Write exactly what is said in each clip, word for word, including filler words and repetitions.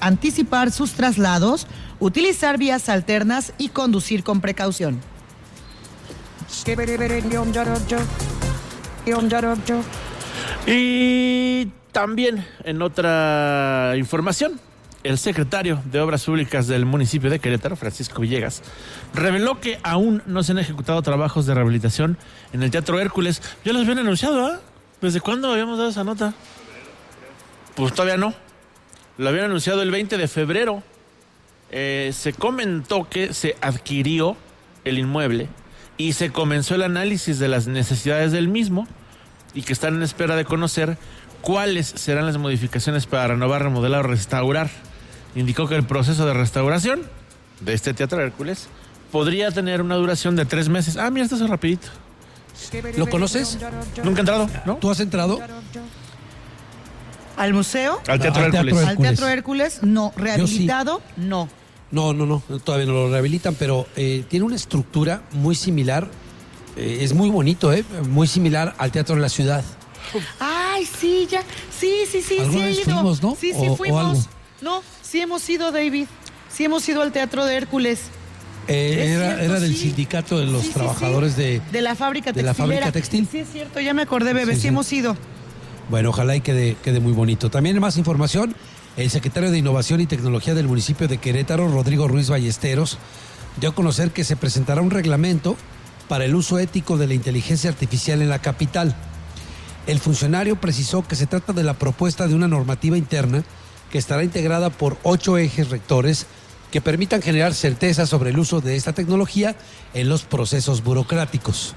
anticipar sus traslados, utilizar vías alternas y conducir con precaución. Y también en otra información, el secretario de Obras Públicas del municipio de Querétaro, Francisco Villegas, reveló que aún no se han ejecutado trabajos de rehabilitación en el Teatro Hércules. Ya los habían anunciado, ¿eh? ¿Desde cuándo habíamos dado esa nota? Pues todavía no. Lo habían anunciado el veinte de febrero. Eh, se comentó que se adquirió el inmueble y se comenzó el análisis de las necesidades del mismo y que están en espera de conocer cuáles serán las modificaciones para renovar, remodelar o restaurar. Indicó que el proceso de restauración de este Teatro Hércules podría tener una duración de tres meses. Ah, mira, esto es rapidito. ¿Lo conoces? Nunca he entrado, ¿no? ¿Tú has entrado? ¿Al museo? Al Teatro Al Hércules. Teatro Al Teatro Hércules, no. ¿Rehabilitado? Sí. No. No, no, no, todavía no lo rehabilitan, pero eh, tiene una estructura muy similar, eh, es muy bonito, eh, muy similar al Teatro de la Ciudad. Ay, sí, ya, sí, sí, sí, sí he ido. Fuimos, ¿no? Sí, sí o, fuimos. O no, sí hemos ido, David. Sí hemos ido al Teatro de Hércules. Eh, era, cierto, era del sí. sindicato de los sí, sí, trabajadores sí. de, de la fábrica de textilera. la fábrica textil. Sí, es cierto, ya me acordé, bebé, sí, sí, sí hemos ido. Bueno, ojalá y quede, quede muy bonito. También más información, el secretario de Innovación y Tecnología del municipio de Querétaro, Rodrigo Ruiz Ballesteros, dio a conocer que se presentará un reglamento para el uso ético de la inteligencia artificial en la capital. El funcionario precisó que se trata de la propuesta de una normativa interna que estará integrada por ocho ejes rectores que permitan generar certeza sobre el uso de esta tecnología en los procesos burocráticos.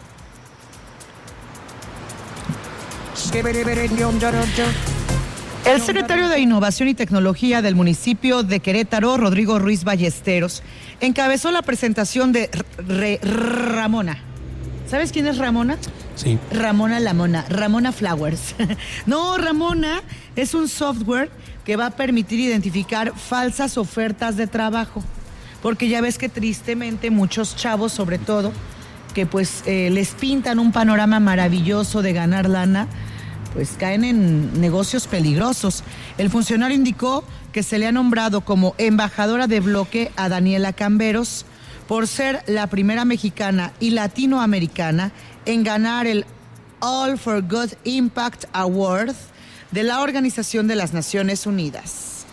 El secretario de Innovación y Tecnología del municipio de Querétaro, Rodrigo Ruiz Ballesteros, encabezó la presentación de R- R- Ramona. ¿Sabes quién es Ramona? Sí. Ramona la Mona, Ramona Flowers. No, Ramona es un software que va a permitir identificar falsas ofertas de trabajo. Porque ya ves que tristemente muchos chavos, sobre todo, que pues eh, les pintan un panorama maravilloso de ganar lana, pues caen en negocios peligrosos. El funcionario indicó que se le ha nombrado como embajadora de bloque a Daniela Camberos por ser la primera mexicana y latinoamericana en ganar el All for Good Impact Award de la Organización de las Naciones Unidas.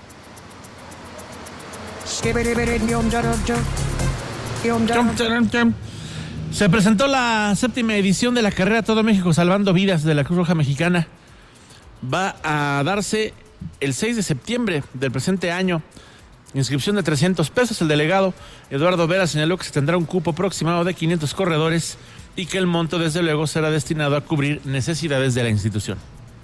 Se presentó la séptima edición de la carrera Todo México Salvando Vidas de la Cruz Roja Mexicana. Va a darse el seis de septiembre del presente año. Inscripción de trescientos pesos. El delegado Eduardo Vera señaló que se tendrá un cupo aproximado de quinientos corredores y que el monto desde luego será destinado a cubrir necesidades de la institución.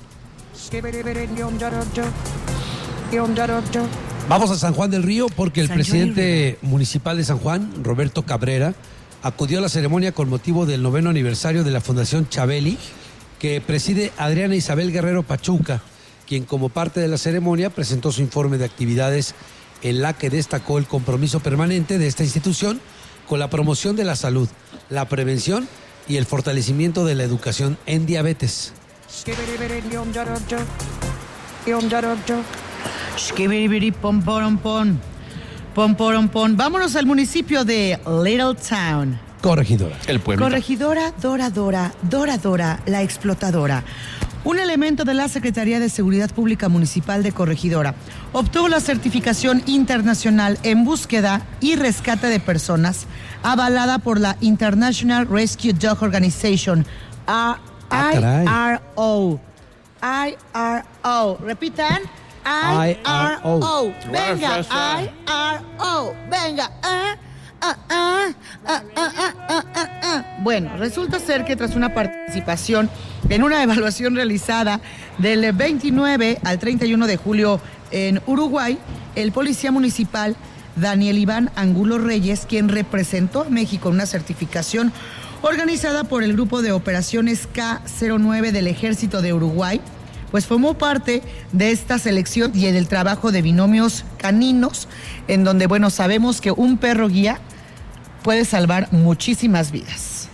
Vamos a San Juan del Río porque el San presidente municipal de San Juan, Roberto Cabrera, acudió a la ceremonia con motivo del noveno aniversario de la Fundación Chabeli, que preside Adriana Isabel Guerrero Pachuca, quien como parte de la ceremonia presentó su informe de actividades en la que destacó el compromiso permanente de esta institución con la promoción de la salud, la prevención y el fortalecimiento de la educación en diabetes. Pom, pom, pom. Pom, pom, pom. Vámonos al municipio de Little Town. Corregidora. El pueblo. Corregidora Dora Dora, Dora Dora, la explotadora. Un elemento de la Secretaría de Seguridad Pública Municipal de Corregidora obtuvo la certificación internacional en búsqueda y rescate de personas avalada por la International Rescue Dog Organization, I R O. I R O. Repitan. I R O. Venga, I R O. Venga. Ah, ah, ah, ah, ah, ah, ah, ah. Bueno, resulta ser que tras una participación en una evaluación realizada del veintinueve al treinta y uno de julio en Uruguay, el policía municipal Daniel Iván Angulo Reyes, quien representó a México en una certificación organizada por el Grupo de Operaciones K cero nueve del Ejército de Uruguay, pues formó parte de esta selección y del trabajo de binomios caninos, en donde, bueno, sabemos que un perro guía puede salvar muchísimas vidas.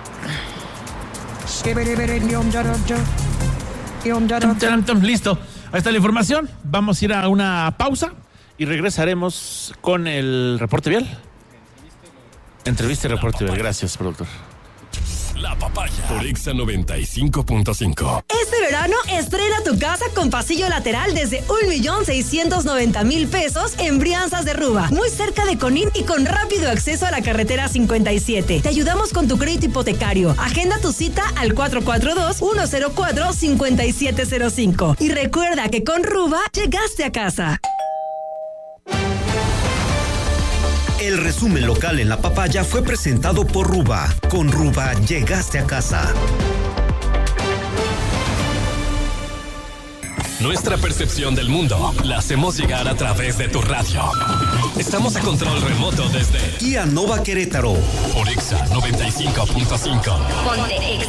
Listo. Ahí está la información. Vamos a ir a una pausa y regresaremos con el reporte vial. Entrevista y reporte vial. Gracias, productor. La Papaya por Exa noventa y cinco punto cinco. Este verano estrena tu casa con pasillo lateral desde un millón seiscientos noventa mil pesos en Brianzas de Ruba, muy cerca de Conín y con rápido acceso a la carretera cincuenta y siete. Te ayudamos con tu crédito hipotecario. Agenda tu cita al cuatro cuatro dos, uno cero cuatro, cinco siete cero cinco. Y recuerda que con Ruba llegaste a casa. El resumen local en La Papaya fue presentado por Ruba. Con Ruba llegaste a casa. Nuestra percepción del mundo la hacemos llegar a través de tu radio. Estamos a control remoto desde Kia Nova Querétaro. Por Exa noventa y cinco punto cinco. Ponte Exa.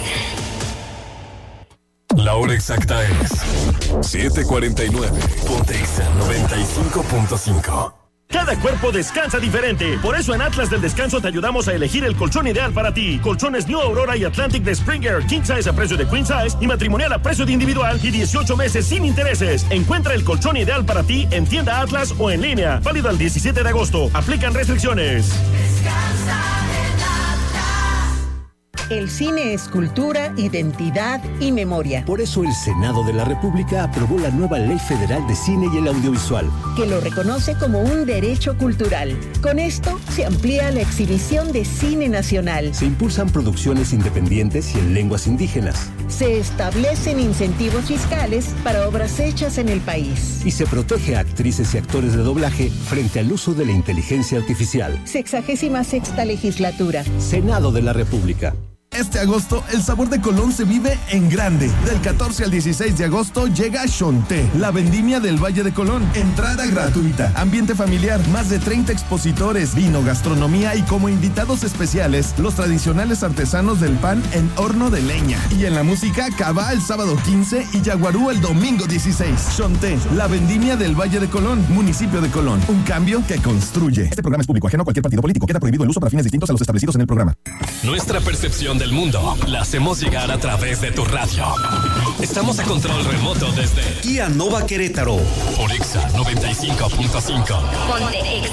La hora exacta es siete cuarenta y nueve. Ponte Exa noventa y cinco punto cinco. Cada cuerpo descansa diferente. Por eso en Atlas del Descanso te ayudamos a elegir el colchón ideal para ti. Colchones New Aurora y Atlantic de Spring Air, King Size a precio de Queen Size y matrimonial a precio de individual y dieciocho meses sin intereses. Encuentra el colchón ideal para ti en tienda Atlas o en línea. Válido al diecisiete de agosto. Aplican restricciones. Descansa en Atlas. El cine es cultura, identidad y memoria. Por eso el Senado de la República aprobó la nueva Ley Federal de Cine y el Audiovisual, que lo reconoce como un derecho cultural. Con esto se amplía la exhibición de cine nacional. Se impulsan producciones independientes y en lenguas indígenas. Se establecen incentivos fiscales para obras hechas en el país. Y se protege a actrices y actores de doblaje frente al uso de la inteligencia artificial. Sexagésima sexta legislatura. Senado de la República. Este agosto, el sabor de Colón se vive en grande. Del catorce al dieciséis de agosto llega Xonté, la vendimia del Valle de Colón. Entrada gratuita, ambiente familiar, más de treinta expositores, vino, gastronomía y como invitados especiales, los tradicionales artesanos del pan en horno de leña. Y en la música, Cabá el sábado quince y Yaguarú el domingo dieciséis. Xonté, la vendimia del Valle de Colón, municipio de Colón. Un cambio que construye. Este programa es público, ajeno a cualquier partido político. Queda prohibido el uso para fines distintos a los establecidos en el programa. Nuestra percepción de el mundo la hacemos llegar a través de tu radio. Estamos a control remoto desde Kia Nova Querétaro. Por Exa noventa y cinco punto cinco. Ponte Exa.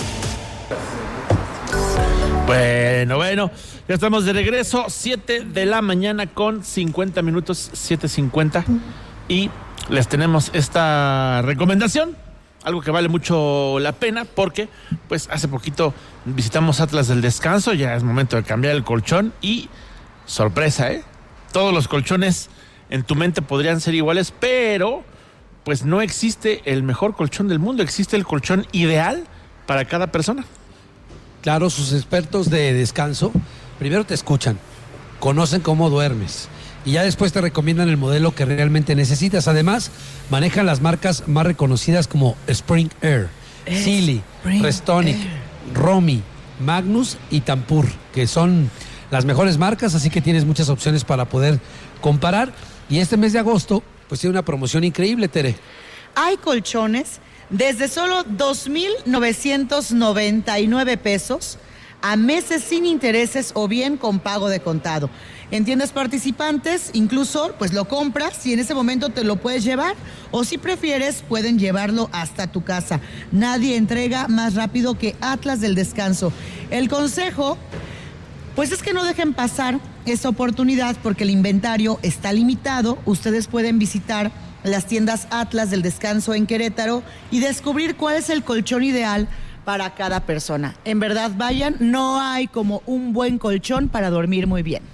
Bueno, bueno, ya estamos de regreso, siete de la mañana con cincuenta minutos, siete cincuenta, y les tenemos esta recomendación, algo que vale mucho la pena porque pues hace poquito visitamos Atlas del Descanso, ya es momento de cambiar el colchón y sorpresa, ¿eh? Todos los colchones en tu mente podrían ser iguales, pero pues no existe el mejor colchón del mundo, existe el colchón ideal para cada persona. Claro, sus expertos de descanso primero te escuchan, conocen cómo duermes y ya después te recomiendan el modelo que realmente necesitas. Además, manejan las marcas más reconocidas como Spring Air, Sealy, Restonic, Romy, Magnus y Tampur, que son las mejores marcas, así que tienes muchas opciones para poder comparar. Y este mes de agosto, pues tiene una promoción increíble, Tere. Hay colchones desde solo dos mil novecientos noventa y nueve pesos a meses sin intereses o bien con pago de contado. En tiendas participantes, incluso, pues lo compras y en ese momento te lo puedes llevar, o si prefieres, pueden llevarlo hasta tu casa. Nadie entrega más rápido que Atlas del Descanso. El consejo, pues es que no dejen pasar esa oportunidad porque el inventario está limitado. Ustedes pueden visitar las tiendas Atlas del Descanso en Querétaro y descubrir cuál es el colchón ideal para cada persona. En verdad, vayan, no hay como un buen colchón para dormir muy bien.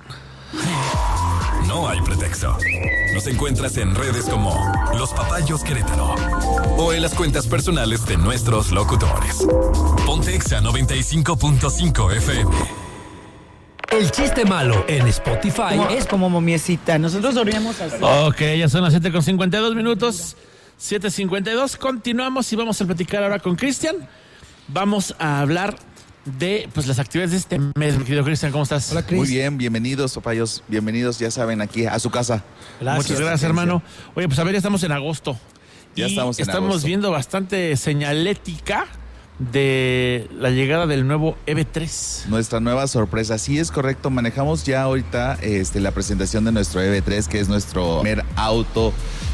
No hay pretexto. Nos encuentras en redes como Los Papayos Querétaro o en las cuentas personales de nuestros locutores. Ponte Exa noventa y cinco punto cinco F M. El chiste malo en Spotify Como, es como momiecita. Nosotros dormíamos así. Ok, ya son las siete con cincuenta y dos minutos. siete cincuenta y dos. Continuamos y vamos a platicar ahora con Cristian. Vamos a hablar de pues las actividades de este mes. Mi querido Cristian, ¿cómo estás? Hola, Cris. Muy bien, bienvenidos, papayos. Bienvenidos, ya saben, aquí a su casa. Gracias. Muchas gracias, hermano. Oye, pues a ver, ya estamos en agosto. Ya y estamos en estamos agosto. viendo bastante señalética de la llegada del nuevo E V tres. Nuestra nueva sorpresa, sí es correcto, manejamos ya ahorita este, la presentación de nuestro E V tres, que es nuestro primer auto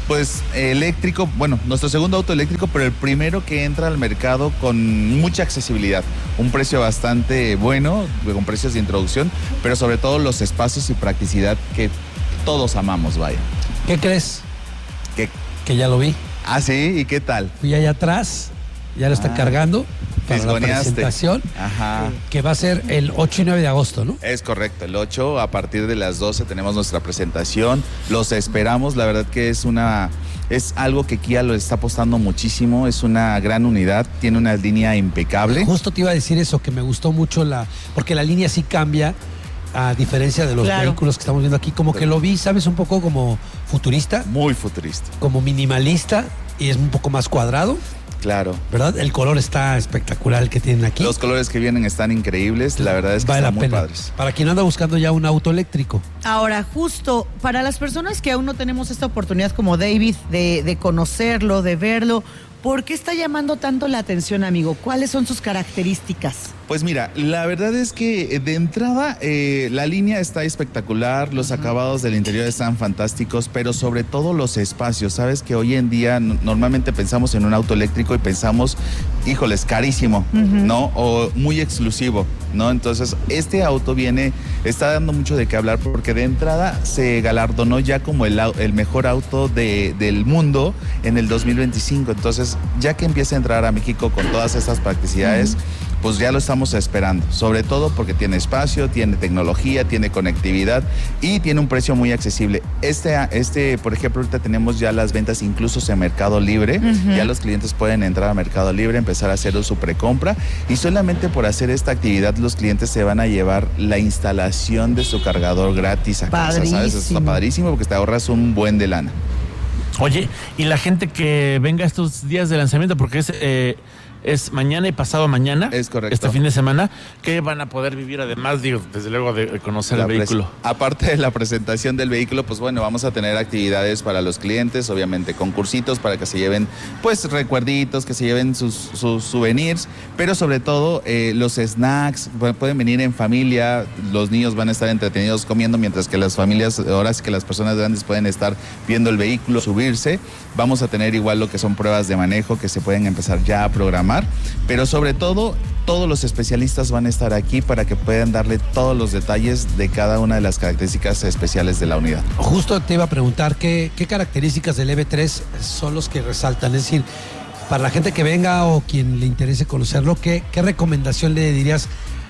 Pues eléctrico, bueno, nuestro segundo auto eléctrico, pero el primero que entra al mercado con mucha accesibilidad. Un precio bastante bueno, con precios de introducción, pero sobre todo los espacios y practicidad que todos amamos, vaya. ¿Qué crees? ¿Qué? Que ya lo vi. Ah, sí, ¿y qué tal? Fui allá atrás, ya lo está Ah. cargando para la Fisgoneaste. presentación, Ajá. que va a ser el ocho y nueve de agosto, ¿no? Es correcto, el ocho, a partir de las doce tenemos nuestra presentación. Los esperamos, la verdad que es una es algo que Kia lo está apostando muchísimo, es una gran unidad, tiene una línea impecable. Justo te iba a decir eso, que me gustó mucho la, porque la línea sí cambia, a diferencia de los Claro. vehículos que estamos viendo aquí, como que lo vi, ¿sabes? Un poco como futurista, Muy futurista, como minimalista y es un poco más cuadrado, claro. ¿verdad? El color está espectacular el que tienen aquí. Los colores que vienen están increíbles, la verdad es que Vale la están muy pena. padres. Para quien anda buscando ya un auto eléctrico. Ahora, justo para las personas que aún no tenemos esta oportunidad como David de, de conocerlo, de verlo, ¿por qué está llamando tanto la atención, amigo? ¿Cuáles son sus características? Pues mira, la verdad es que de entrada eh, la línea está espectacular, los acabados del interior están fantásticos, pero sobre todo los espacios. Sabes que hoy en día n- normalmente pensamos en un auto eléctrico y pensamos, híjoles, carísimo, ¿no? O muy exclusivo, ¿no? Entonces, este auto viene, está dando mucho de qué hablar porque de entrada se galardonó ya como el, au- el mejor auto de- del mundo en el dos mil veinticinco. Entonces, ya que empieza a entrar a México con todas estas practicidades, pues ya lo estamos esperando, sobre todo porque tiene espacio, tiene tecnología, tiene conectividad y tiene un precio muy accesible. Este, este por ejemplo, ahorita tenemos ya las ventas incluso en Mercado Libre, Ujú. ya los clientes pueden entrar a Mercado Libre, empezar a hacer su precompra y solamente por hacer esta actividad los clientes se van a llevar la instalación de su cargador gratis a casa, ¿sabes? Eso está Padrísimo. padrísimo porque te ahorras un buen de lana. Oye, y la gente que venga estos días de lanzamiento, porque es, eh, es mañana y pasado mañana, Es correcto. este fin de semana, que van a poder vivir además, digo, desde luego de conocer La el pres- vehículo. Aparte de la presentación del vehículo, pues bueno, vamos a tener actividades para los clientes, obviamente concursitos para que se lleven pues recuerditos, que se lleven sus, sus souvenirs, pero sobre todo eh, los snacks, pu- pueden venir en familia, los niños van a estar entretenidos comiendo, mientras que las familias, ahora sí que las personas grandes pueden estar viendo el vehículo, subirse. Vamos a tener igual lo que son pruebas de manejo que se pueden empezar ya a programar, pero sobre todo todos los especialistas van a estar aquí para que puedan darle todos los detalles de cada una de las características especiales de la unidad. Justo te iba a preguntar qué, qué características del E V tres son los que resaltan. Es decir, para la gente que venga o quien le interese conocerlo, ¿qué, qué recomendación le dirías?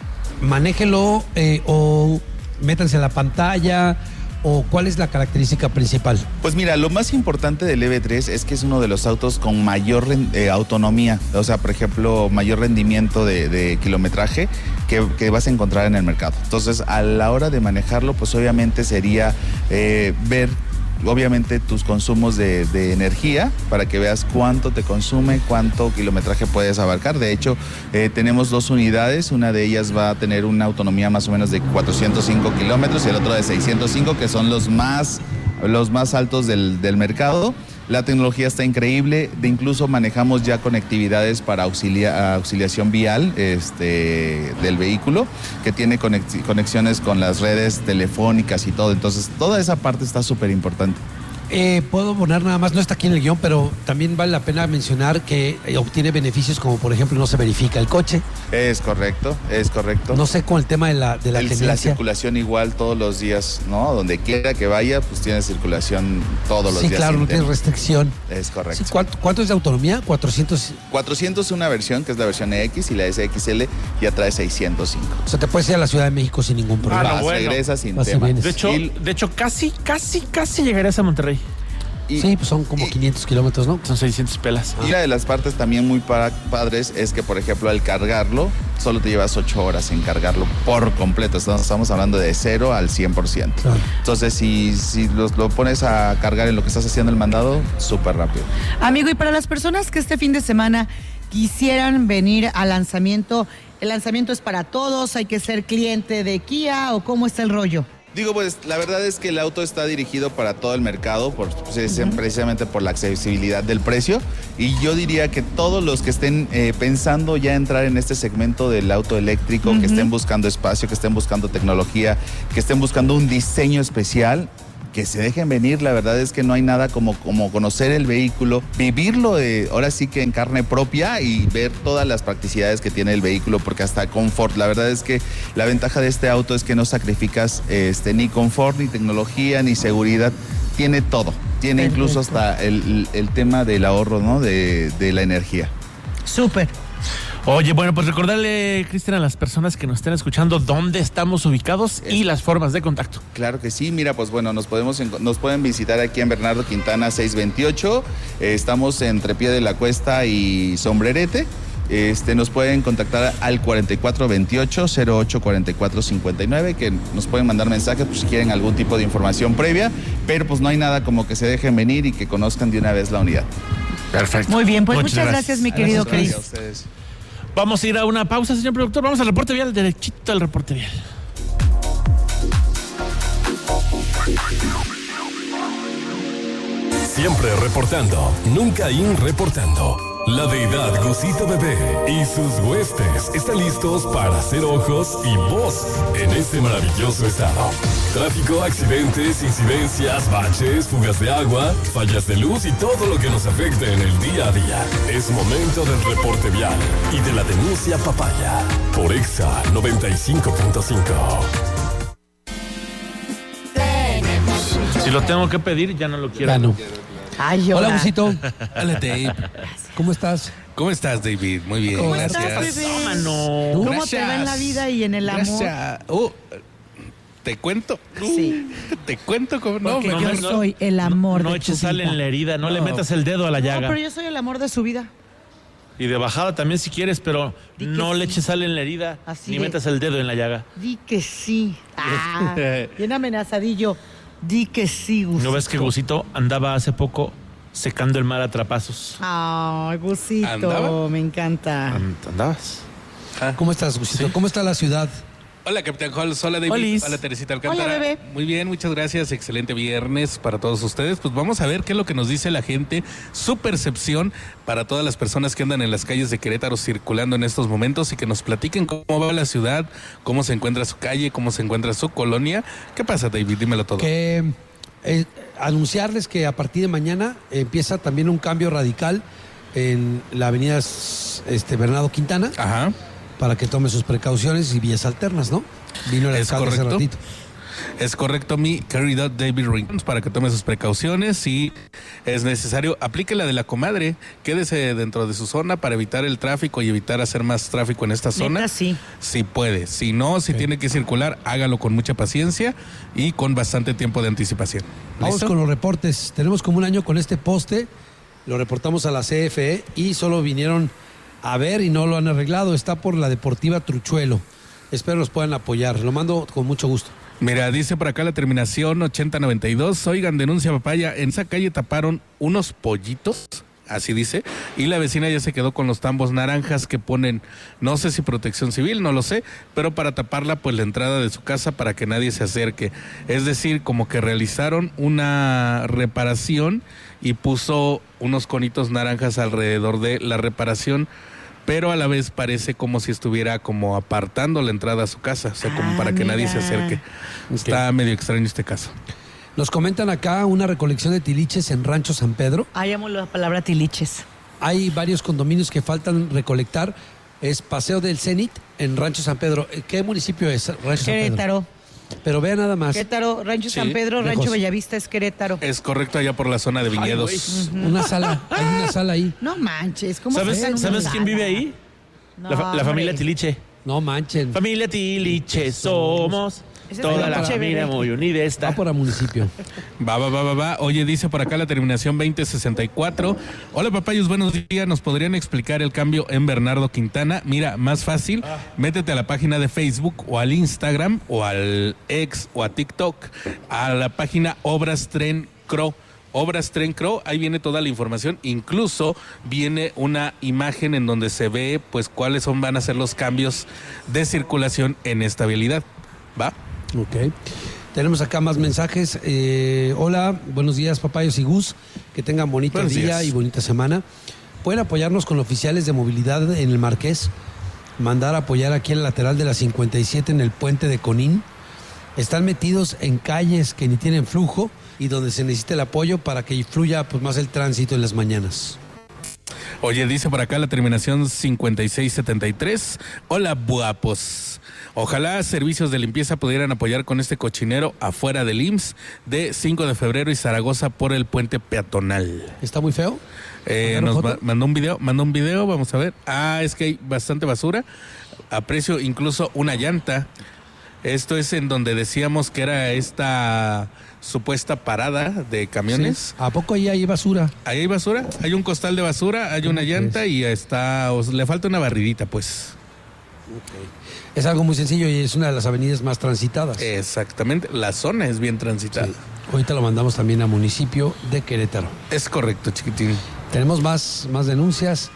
Manéjelo eh, o métanse a la pantalla o cuál es la característica principal. Pues mira, lo más importante del E V tres es que es uno de los autos con mayor ren- eh, autonomía, o sea, por ejemplo, mayor rendimiento de, de kilometraje que, que vas a encontrar en el mercado. Entonces, a la hora de manejarlo, pues obviamente sería eh, ver obviamente tus consumos de, de energía para que veas cuánto te consume, cuánto kilometraje puedes abarcar. De hecho, eh, tenemos dos unidades, una de ellas va a tener una autonomía más o menos de cuatrocientos cinco kilómetros y el otro de seiscientos cinco, que son los más, los más altos del, del mercado. La tecnología está increíble, de incluso manejamos ya conectividades para auxilia, auxiliación vial este, del vehículo, que tiene conex- conexiones con las redes telefónicas y todo. Entonces, toda esa parte está súper importante. Eh, puedo poner nada más, no está aquí en el guión, pero también vale la pena mencionar que eh, obtiene beneficios como por ejemplo no se verifica el coche. Es correcto, es correcto. No sé con el tema de la, de la El- la tenencia. circulación igual todos los días, ¿no? Donde quiera que vaya, pues tiene circulación todos los Sí, días. claro, sin no tiene tema. restricción. Es correcto. Sí, ¿cuánto, ¿Cuánto es de autonomía? cuatrocientos. cuatrocientos una versión, que es la versión X, y la S X L ya trae seiscientos cinco. O sea, te puedes ir a la Ciudad de México sin ningún problema. Ah, no, Vas, bueno. regresas sin Vas y tema. vienes. De hecho, Y- de hecho, casi, casi, casi llegarías a Monterrey. y- Sí, pues son como y- quinientos kilómetros, ¿no? Son seiscientos pelas. Y una de las partes también muy pa- padres es que, por ejemplo, al cargarlo, solo te llevas ocho horas en cargarlo por completo. Estamos, estamos hablando de cero al cien por ciento. Claro. Entonces, si, si lo, lo pones a cargar en lo que estás haciendo el mandado, súper rápido. Amigo, y para las personas que este fin de semana quisieran venir al lanzamiento, ¿el lanzamiento es para todos? ¿Hay que ser cliente de Kia o cómo está el rollo? Digo, pues la verdad es que el auto está dirigido para todo el mercado, por, pues, precisamente por la accesibilidad del precio. Y yo diría que todos los que estén eh, pensando ya entrar en este segmento del auto eléctrico, Ujú. que estén buscando espacio, que estén buscando tecnología, que estén buscando un diseño especial, que se dejen venir. La verdad es que no hay nada como, como conocer el vehículo, vivirlo de, ahora sí que en carne propia y ver todas las practicidades que tiene el vehículo, porque hasta confort. La verdad es que la ventaja de este auto es que no sacrificas este, ni confort, ni tecnología, ni seguridad. Tiene todo. Tiene Perfecto. Incluso hasta el, el tema del ahorro, ¿no? De, de la energía. Súper. Oye, bueno, pues recordarle, Cristian, a las personas que nos estén escuchando dónde estamos ubicados y las formas de contacto. Claro que sí, mira, pues bueno, nos podemos nos pueden visitar aquí en Bernardo Quintana seiscientos veintiocho, eh, estamos entre Pie de la Cuesta y Sombrerete. Este, nos pueden contactar al cuarenta y cuatro veintiocho cero ocho cuarenta y cuatro cincuenta y nueve, que nos pueden mandar mensajes pues, si quieren algún tipo de información previa, pero pues no hay nada como que se dejen venir y que conozcan de una vez la unidad. Perfecto. Muy bien, pues muchas, muchas gracias, gracias, mi querido Cris. Gracias a ustedes. Vamos a ir a una pausa, señor productor. Vamos al reporte vial, derechito al reporte vial. Siempre reportando, nunca in reportando. La deidad Gusito Bebé y sus huestes están listos para hacer ojos y voz en este maravilloso estado. Tráfico, accidentes, incidencias, baches, fugas de agua, fallas de luz y todo lo que nos afecte en el día a día. Es momento del reporte vial y de la denuncia papaya por Exa noventa y cinco punto cinco. Si lo tengo que pedir, ya no lo quiero. Ya no. Ay, hola, Gusito. Hola, Dave. ¿Cómo estás? ¿Cómo estás, David? Muy bien. ¿Cómo gracias. estás, bebé? Mano. ¿Cómo Gracias. te va en la vida y en el amor? Gracias. Uh, ¿Te cuento? Sí. ¿Te cuento cómo no? Porque no, yo no, soy el amor no, no de tu eches sal vida. en la herida, no, No. le metas el dedo a la llaga. No, pero yo soy el amor de su vida. Y de bajada también si quieres, pero Di que no le sí. eches sal en la herida, Así ni de- metas el dedo en la llaga. Di que sí. Ah, bien amenazadillo. Di que sí, Gusito. ¿No ves que Gusito andaba hace poco secando el mar a trapazos? Ay, Gusito, ¿Andaba? me encanta. And- ¿Andabas? ¿Cómo estás, Gusito? ¿Cómo está la ciudad? Hola, Capitán Holmes. Hola, David. Olis. Hola, Teresita Alcántara. Hola, bebé. Muy bien, muchas gracias. Excelente viernes para todos ustedes. Pues vamos a ver qué es lo que nos dice la gente, su percepción para todas las personas que andan en las calles de Querétaro circulando en estos momentos y que nos platiquen cómo va la ciudad, cómo se encuentra su calle, cómo se encuentra su colonia. ¿Qué pasa, David? Dímelo todo. Que eh, anunciarles que a partir de mañana empieza también un cambio radical en la avenida este, Bernardo Quintana. Ajá. Para que tome sus precauciones y vías alternas, ¿no? Vino el Es alcalde hace correcto. ratito. Es correcto, mi querido David Rincons, para que tome sus precauciones. Si es necesario, aplique la de la comadre. Quédese dentro de su zona para evitar el tráfico y evitar hacer más tráfico en esta zona. Neta, sí. Si puede. Si no, si Ok. tiene que circular, hágalo con mucha paciencia y con bastante tiempo de anticipación. Vamos ¿Listo? con los reportes. Tenemos como un año con este poste. Lo reportamos a la C F E y solo vinieron a ver y no lo han arreglado. Está por la Deportiva Truchuelo. Espero nos puedan apoyar. Lo mando con mucho gusto. Mira, dice por acá la terminación ochenta noventa y dos. Oigan, denuncia papaya. En esa calle taparon unos pollitos, así dice, y la vecina ya se quedó con los tambos naranjas que ponen, no sé si protección civil, no lo sé, pero para taparla, pues la entrada de su casa para que nadie se acerque. Es decir, como que realizaron una reparación y puso unos conitos naranjas alrededor de la reparación, pero a la vez parece como si estuviera como apartando la entrada a su casa, o sea, como Ah, para que nadie se mira. acerque. Está medio extraño este caso. Nos comentan acá una recolección de tiliches en Rancho San Pedro. Ay, amo la palabra tiliches. Hay varios condominios que faltan recolectar. Es Paseo del Cenit en Rancho San Pedro. ¿Qué municipio es Rancho San Pedro? Querétaro. Pero vea nada más. Querétaro, Rancho Sí, San Pedro, lejos. Rancho Bellavista es Querétaro. Es correcto, allá por la zona de viñedos. Una sala, hay una sala ahí. No manches, ¿cómo ¿Sabes, sacan una ¿sabes quién sala? vive ahí? No, la, fa- la familia hombre. Tiliche. No manchen. Familia Tiliche somos. Ese Toda es la Tiliche, familia bebé. muy unida está. Va por el municipio. Va, va, va, va, va. Oye, dice por acá la terminación veinte sesenta y cuatro. Hola, papayos, buenos días. ¿Nos podrían explicar el cambio en Bernardo Quintana? Mira, más fácil, métete a la página de Facebook o al Instagram o al X o a TikTok, a la página Obras Tren Cro. Obras Tren Cro, ahí viene toda la información, incluso viene una imagen en donde se ve pues cuáles son, van a ser los cambios de circulación en esta vialidad. ¿Va? Ok. Tenemos acá más mensajes. Eh, hola, buenos días, papayos y Gus. Que tengan bonito Buenos día días. y bonita semana. Pueden apoyarnos con oficiales de movilidad en el Marqués. Mandar a apoyar aquí en el lateral de la cincuenta y siete en el puente de Conín. están metidos en calles que ni tienen flujo y donde se necesita el apoyo para que fluya pues, más el tránsito en las mañanas. Oye, dice por acá la terminación cincuenta y seis setenta y tres. Hola, guapos. Ojalá servicios de limpieza pudieran apoyar con este cochinero afuera del I M S S de cinco de febrero y Zaragoza por el puente peatonal. ¿Está muy feo? Eh, nos ma- mandó un video, mandó un video, vamos a ver. Ah, es que hay bastante basura. Aprecio incluso una llanta. Esto es en donde decíamos que era esta supuesta parada de camiones. Sí. ¿A poco ahí hay basura? Ahí hay basura, hay un costal de basura, hay una llanta y está, os, le falta una barridita, pues. Okay. Es algo muy sencillo y es una de las avenidas más transitadas. Exactamente, la zona es bien transitada. Sí. Ahorita lo mandamos también a municipio de Querétaro. Es correcto, chiquitín. Tenemos más, más denuncias.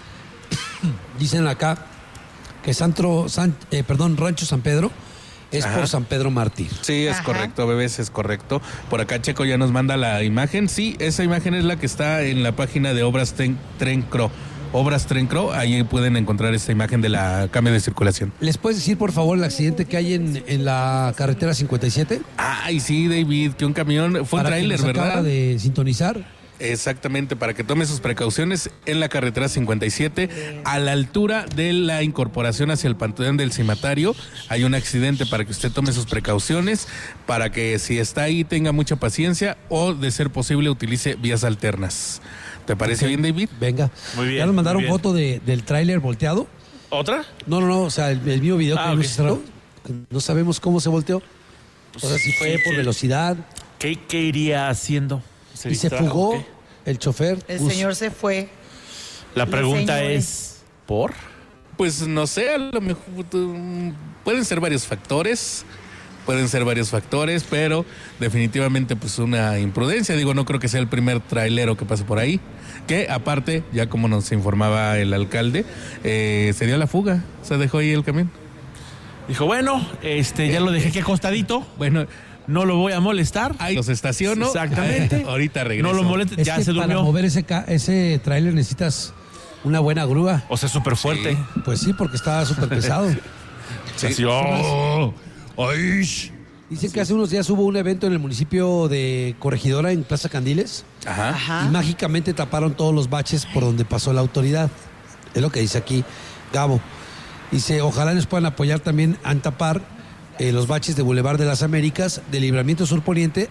Dicen acá que Santro, San, eh, perdón, Rancho San Pedro es Ajá. por San Pedro Mártir. Sí, es Ajá. correcto, bebés, es correcto. Por acá Checo ya nos manda la imagen. Sí, esa imagen es la que está en la página de Obras Tren, Tren Cro. Obras Tren Cro, ahí pueden encontrar esta imagen de la cambio de circulación. ¿Les puedes decir, por favor, el accidente que hay en, en la carretera cincuenta y siete? Ay, sí, David, que un camión, fue un Para tráiler, quien nos acaba ¿verdad? de sintonizar. Exactamente, para que tome sus precauciones en la carretera cincuenta y siete, a la altura de la incorporación hacia el Panteón del Cimatario. Hay un accidente para que usted tome sus precauciones, para que si está ahí tenga mucha paciencia o, de ser posible, utilice vías alternas. ¿Te parece Okay. bien, David? Venga. Muy bien, ¿Ya nos mandaron muy bien. foto de, del tráiler volteado? ¿Otra? No, no, no, o sea, el, el mismo video Ah, que ok. mostró, no sabemos cómo se volteó. O sea, si fue Sí, por sí. velocidad ¿Qué, qué iría haciendo? y se distrajo, fugó qué? el chofer. El Pues, señor se fue. La pregunta señores. es, ¿por? Pues no sé, a lo mejor mm, pueden ser varios factores. Pueden ser varios factores, pero definitivamente pues una imprudencia. Digo, no creo que sea el primer trailero que pase por ahí. Que aparte, ya como nos informaba el alcalde, eh, se dio la fuga. Se dejó ahí el camión. Dijo, bueno, este, ya lo dejé aquí acostadito. Bueno, No lo voy a molestar. ahí los estaciono. Exactamente. Ahorita regreso. No lo moleste, es ya que se para durmió. mover ese, ca- ese tráiler necesitas una buena grúa. O sea, súper fuerte. Pues sí, porque está súper pesado. Sí. Así, oh, ay. Dicen que hace unos días hubo un evento en el municipio de Corregidora, en Plaza Candiles, Ajá. Ajá. y mágicamente taparon todos los baches por donde pasó la autoridad. Es lo que dice aquí Gabo. Dice, ojalá les puedan apoyar también a tapar eh, los baches de Boulevard de las Américas, de Libramiento Sur Poniente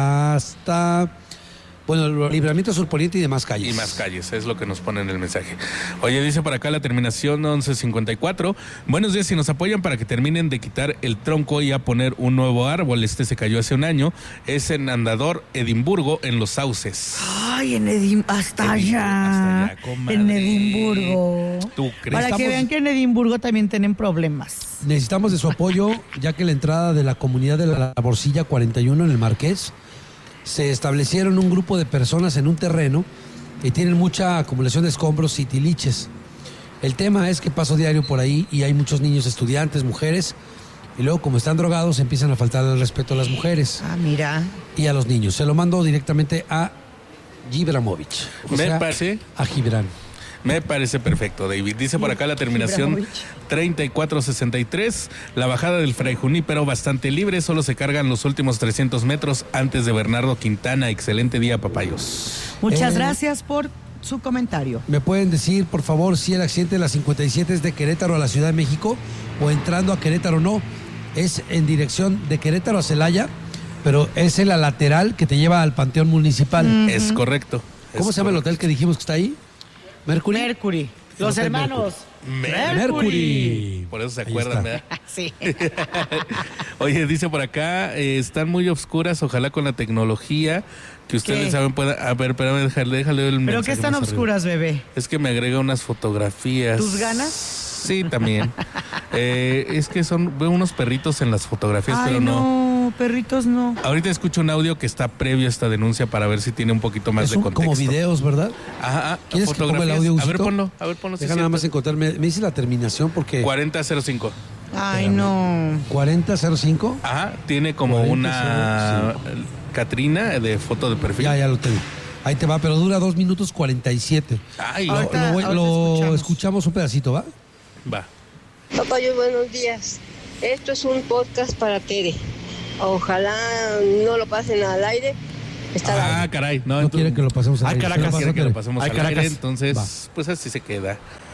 hasta, bueno, Libramiento Sur Poniente y demás calles. Y más calles, es lo que nos pone en el mensaje. Oye, dice por acá la terminación once cincuenta y cuatro. Buenos días, si nos apoyan para que terminen de quitar el tronco y a poner un nuevo árbol. Este se cayó hace un año. Es en Andador, Edimburgo, en Los Sauces. Ay, en Edimburgo, hasta Edimburgo, allá. hasta allá, comadre. En Edimburgo. ¿Tú crees? Para que Estamos- vean que en Edimburgo también tienen problemas. Necesitamos de su apoyo, ya que la entrada de la comunidad de la Laborcilla cuarenta y uno en el Marqués, se establecieron un grupo de personas en un terreno y tienen mucha acumulación de escombros y tiliches. El tema es que paso diario por ahí y hay muchos niños estudiantes, mujeres, y luego como están drogados empiezan a faltar el respeto a las mujeres Ah, mira. y a los niños. Se lo mando directamente a Gibramovich. O Me sea, parece- a Gibran. Me parece perfecto, David. Dice por acá la terminación Ibrahimovic. treinta y cuatro sesenta y tres. La bajada del Fray Junípero bastante libre. Solo se cargan los últimos trescientos metros antes de Bernardo Quintana. Excelente día, papayos. Muchas Eh, gracias por su comentario. ¿Me pueden decir, por favor, si el accidente de la cincuenta y siete es de Querétaro a la Ciudad de México o entrando a Querétaro o no? Es en dirección de Querétaro a Celaya, pero es en la lateral que te lleva al Panteón Municipal. Es correcto. ¿Cómo Es se llama el correcto. hotel que dijimos que está ahí? ¿Mercury? Mercury. Los Hotel hermanos. Mercury. Por eso se Ahí acuerdan, está. ¿verdad? Sí. Oye, dice por acá, eh, están muy oscuras, ojalá con la tecnología que ustedes ¿Qué? saben pueda... A ver, espérame, déjale, déjale el ¿Pero mensaje qué están más arriba. oscuras, bebé? Es que me agrega unas fotografías. ¿Tus ganas? Sí, también. Eh, es que son, veo unos perritos en las fotografías, Ay, pero no. no, perritos no. Ahorita escucho un audio que está previo a esta denuncia para ver si tiene un poquito más Es de un- contexto. como videos, ¿verdad? Ajá, ajá, ¿Quieres que ponga el fotografías. audio, A ver, Gusito? ponlo, a ver, ponlo. si Deja es nada más cierto. encontrar. Me, me dice la terminación porque... cuarenta cero cinco. Ay, no. cuarenta cero cinco. Ajá, tiene como cuarenta una Catrina de foto de perfil. Ya, ya lo tengo. Ahí te va, pero dura dos minutos cuarenta y siete. Ay, Lo, Ahorita- lo voy- ahorita lo escuchamos. escuchamos un pedacito, ¿va? va. Papayo, buenos días. Esto es un podcast para Tere. Ojalá no lo pasen al aire. Está ah, caray. No, no entonces, quiere que lo pasemos al ah, aire. Caracas, quiere que lo al pasemos Ay, al Caracas. aire. Entonces, Va. pues así se queda.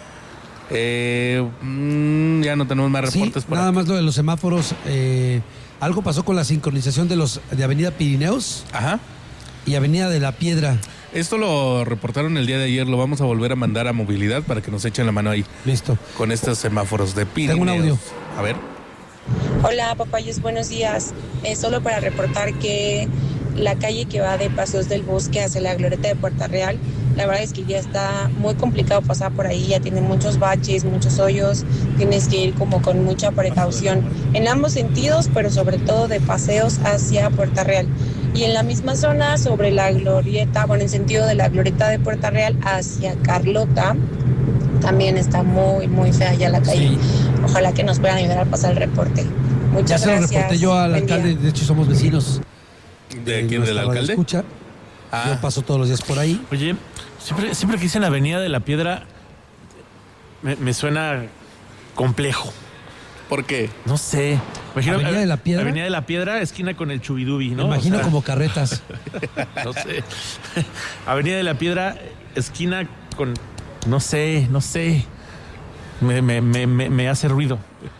Eh, mm, ya no tenemos más Sí, reportes por nada acá. más lo de los semáforos. Eh, algo pasó con la sincronización de los de Avenida Pirineos Ajá. y Avenida de la Piedra. Esto lo reportaron el día de ayer, lo vamos a volver a mandar a movilidad para que nos echen la mano ahí. Listo. Con estos semáforos de Pirineos. Tengo un audio. A ver. Hola, papayos, buenos días. Eh, solo para reportar que la calle que va de Pasos del Bosque hacia la Glorieta de Puerta Real, la verdad es que ya está muy complicado pasar por ahí, ya tiene muchos baches, muchos hoyos, tienes que ir como con mucha precaución en ambos sentidos, pero sobre todo de paseos hacia Puerta Real. Y en la misma zona, sobre la Glorieta, bueno, en sentido de la Glorieta de Puerta Real hacia Carlota, también está muy, muy fea ya la calle. Sí. Ojalá que nos puedan ayudar a pasar el reporte. Muchas Ya se gracias. lo reporté yo al Buen alcalde, día. de hecho somos vecinos. ¿De quién? ¿Del nuestra alcalde? Escucha. Ah. Yo paso todos los días por ahí. Oye, siempre, siempre que dicen Avenida de la Piedra, me, me suena complejo. ¿Por qué? No sé. Me imagino- ¿Avenida de la Piedra? Avenida de la Piedra, esquina con el Chubidubi, ¿no? Me imagino O sea, como carretas. No sé. Avenida de la Piedra, esquina con. No sé, no sé. Me, me, me, me, me hace ruido.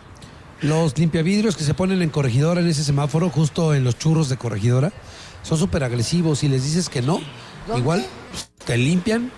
Los limpiavidrios que se ponen en Corregidora, en ese semáforo, justo en los churros de Corregidora, son súper agresivos. Si les dices que no, igual te limpian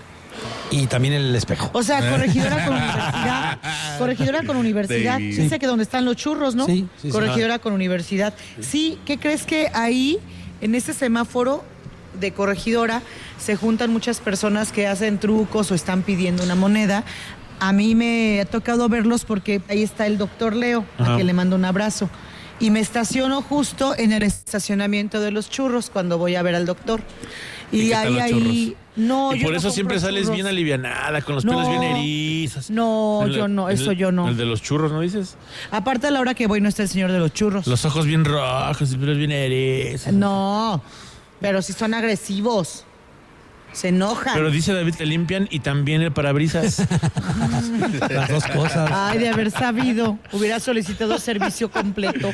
y también el espejo. O sea, corregidora con universidad. Corregidora con universidad. David. Dice que donde están los churros, ¿no? Sí, sí, sí. Corregidora con universidad. Sí, ¿qué crees que ahí, en ese semáforo de corregidora, se juntan muchas personas que hacen trucos o están pidiendo una moneda? A mí me ha tocado verlos porque ahí está el doctor Leo, Ajá. a quien le mando un abrazo. Y me estaciono justo en el estacionamiento de los churros cuando voy a ver al doctor. Y, ¿Y qué ahí, tal los ahí. churros? No, y yo por no eso siempre compro sales churros. bien alivianada, con los No. pelos bien erizos. No, En la- yo no, en eso el- yo no. El de los churros, ¿no dices? Aparte, a la hora que voy no está el señor de los churros. Los ojos bien rojos y pelos bien erizos. No, pero si son agresivos. Se enojan. Pero dice David que limpian y también el parabrisas. Las dos cosas. Ay, de haber sabido, hubiera solicitado servicio completo.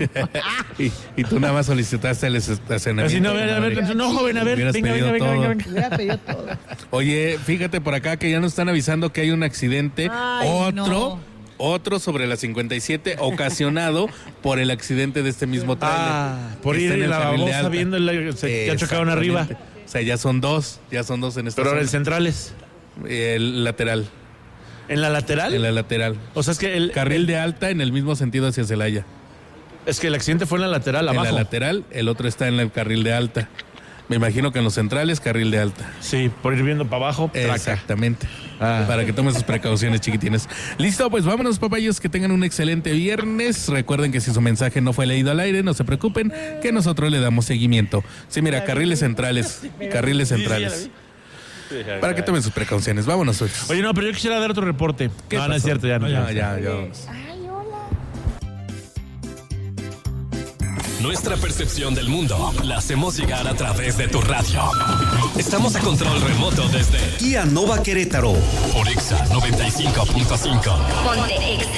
y, y tú nada más solicitaste el estacionamiento. Así no, a ver, a ver, no, joven, a ver, Hubieras venga, pedido venga, venga, todo. venga, venga. Hubiera pedido todo. Oye, fíjate por acá que ya nos están avisando que hay un accidente. Ay, otro, no. otro sobre la cincuenta y siete, ocasionado por el accidente de este mismo tráiler. Ah, por que ir está en en el la carril de babosa alta. viendo la- se- que chocaron arriba. Exactamente. O sea, ya son dos, ya son dos en esta Pero ahora el zona. centrales. El lateral, ¿En la lateral? en la lateral. O sea, es que el Carril de alta en el mismo sentido hacia Celaya. es que el accidente fue en la lateral, abajo. En la lateral, el otro está en el carril de alta. Me imagino que en los centrales, carril de alta. Sí, por ir viendo para abajo, traca. Exactamente. Ah. Para que tomen sus precauciones, chiquitines. Listo, pues vámonos, papayos, que tengan un excelente viernes. Recuerden que si su mensaje no fue leído al aire, no se preocupen, que nosotros le damos seguimiento. Sí, mira, carriles centrales, carriles centrales. Para que tomen sus precauciones. Vámonos, pues. Oye, no, pero yo quisiera dar otro reporte. ¿Qué no, no es pasó? cierto, ya no. Ya, ya, ya. Nuestra percepción del mundo la hacemos llegar a través de tu radio. Estamos a control remoto desde Kia Nova Querétaro. por Exa noventa y cinco punto cinco. Ponte Exa.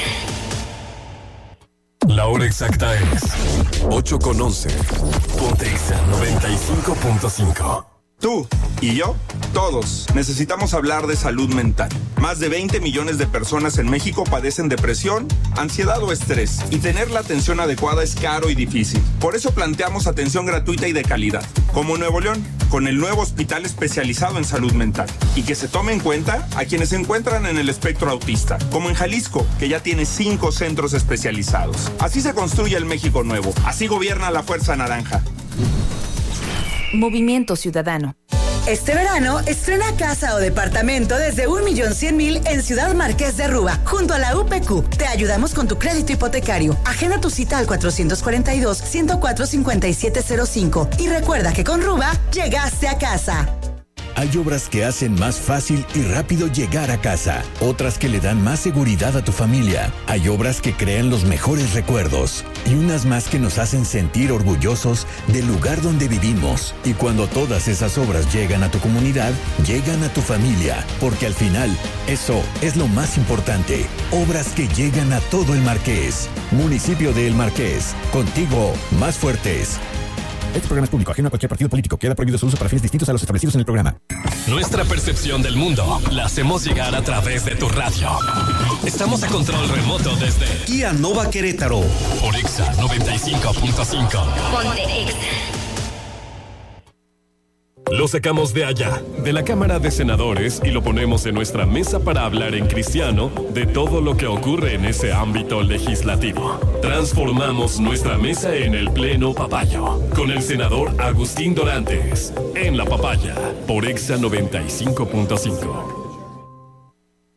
La hora exacta es ocho con once. Ponte Exa noventa y cinco punto cinco. Tú y yo, todos, necesitamos hablar de salud mental. Más de veinte millones de personas en México padecen depresión, ansiedad o estrés, y tener la atención adecuada es caro y difícil. Por eso planteamos atención gratuita y de calidad, como en Nuevo León, con el nuevo hospital especializado en salud mental, y que se tome en cuenta a quienes se encuentran en el espectro autista, como en Jalisco, que ya tiene cinco centros especializados. Así se construye el México nuevo, así gobierna la Fuerza Naranja. Movimiento Ciudadano. Este verano, estrena casa o departamento desde un millón cien mil en Ciudad Marqués de Ruba, junto a la U P Q. Te ayudamos con tu crédito hipotecario. Agenda tu cita al cuatrocientos cuarenta y dos, ciento cuatro, cincuenta y siete cero cinco. Y recuerda que con Ruba, llegaste a casa. Hay obras que hacen más fácil y rápido llegar a casa, otras que le dan más seguridad a tu familia. Hay obras que crean los mejores recuerdos y unas más que nos hacen sentir orgullosos del lugar donde vivimos. Y cuando todas esas obras llegan a tu comunidad, llegan a tu familia, porque al final, eso es lo más importante. Obras que llegan a todo el Marqués. Municipio de El Marqués. Contigo, más fuertes. Este programa es público, ajeno a cualquier partido político. Queda prohibido su uso para fines distintos a los establecidos en el programa. Nuestra percepción del mundo la hacemos llegar a través de tu radio. Estamos a control remoto desde Kia Nova Querétaro. Por Exa noventa y cinco punto cinco. Ponte Exa. Lo sacamos de allá, de la Cámara de Senadores, y lo ponemos en nuestra mesa para hablar en cristiano de todo lo que ocurre en ese ámbito legislativo. Transformamos nuestra mesa en el Pleno Papayo, con el senador Agustín Dorantes, en La Papaya, por Exa noventa y cinco punto cinco.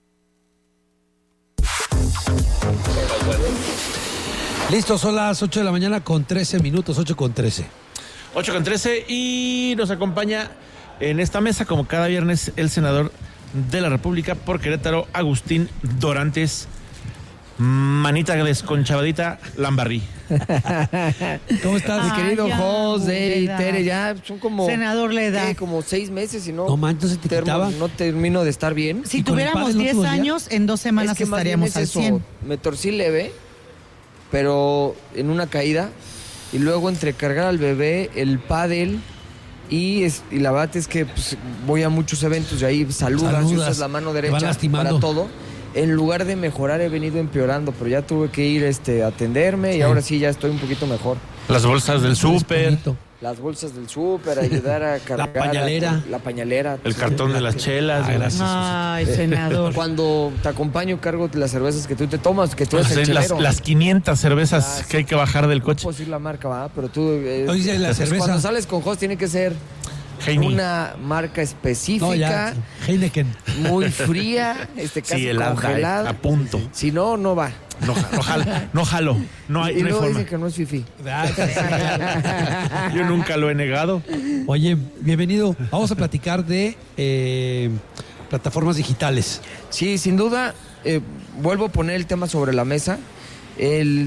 Listo, son las ocho de la mañana con trece minutos, ocho con trece. ocho con trece y nos acompaña en esta mesa, como cada viernes, el senador de la República por Querétaro, Agustín Dorantes. Manita desconchavadita, Lambarrí. ¿Cómo estás? Mi querido José y Tere, ya son como... Senador, la edad. ¿qué? Como seis meses y no... No manches, ¿se te termo, quitaba? No termino de estar bien. Si tuviéramos diez años, en dos semanas es que más bien estaríamos es al eso. cien. Me torcí leve, pero en una caída, y luego entre cargar al bebé, el pádel, y, es, y la verdad es que pues, voy a muchos eventos y ahí saludas, Saludas, y usas la mano te van derecha lastimando. para todo. En lugar de mejorar he venido empeorando, pero ya tuve que ir este, a atenderme sí. Y ahora sí ya estoy un poquito mejor. Las bolsas del súper. Las bolsas del súper, ayudar a cargar. La pañalera. A, la pañalera. El cartón de las chelas. Ah, gracias. Ay, senador. Cuando te acompaño, cargo las cervezas que tú te tomas, que tú eres el las, chelero. las quinientas cervezas ah, que hay que bajar del coche. No puedo decir la marca, va, pero tú... Eh, Oye, la pues cerveza. Cuando sales con Jos tiene que ser... Heine. Una marca específica, no, ya, Heineken. Muy fría, este casi sí, helada, congelada. A punto. Si no, no va. No, no jalo, no jalo. No hay, y no luego hay forma. dicen que no es fifí. Yo nunca lo he negado. Oye, bienvenido. Vamos a platicar de eh, plataformas digitales. Sí, sin duda, eh, vuelvo a poner el tema sobre la mesa. El,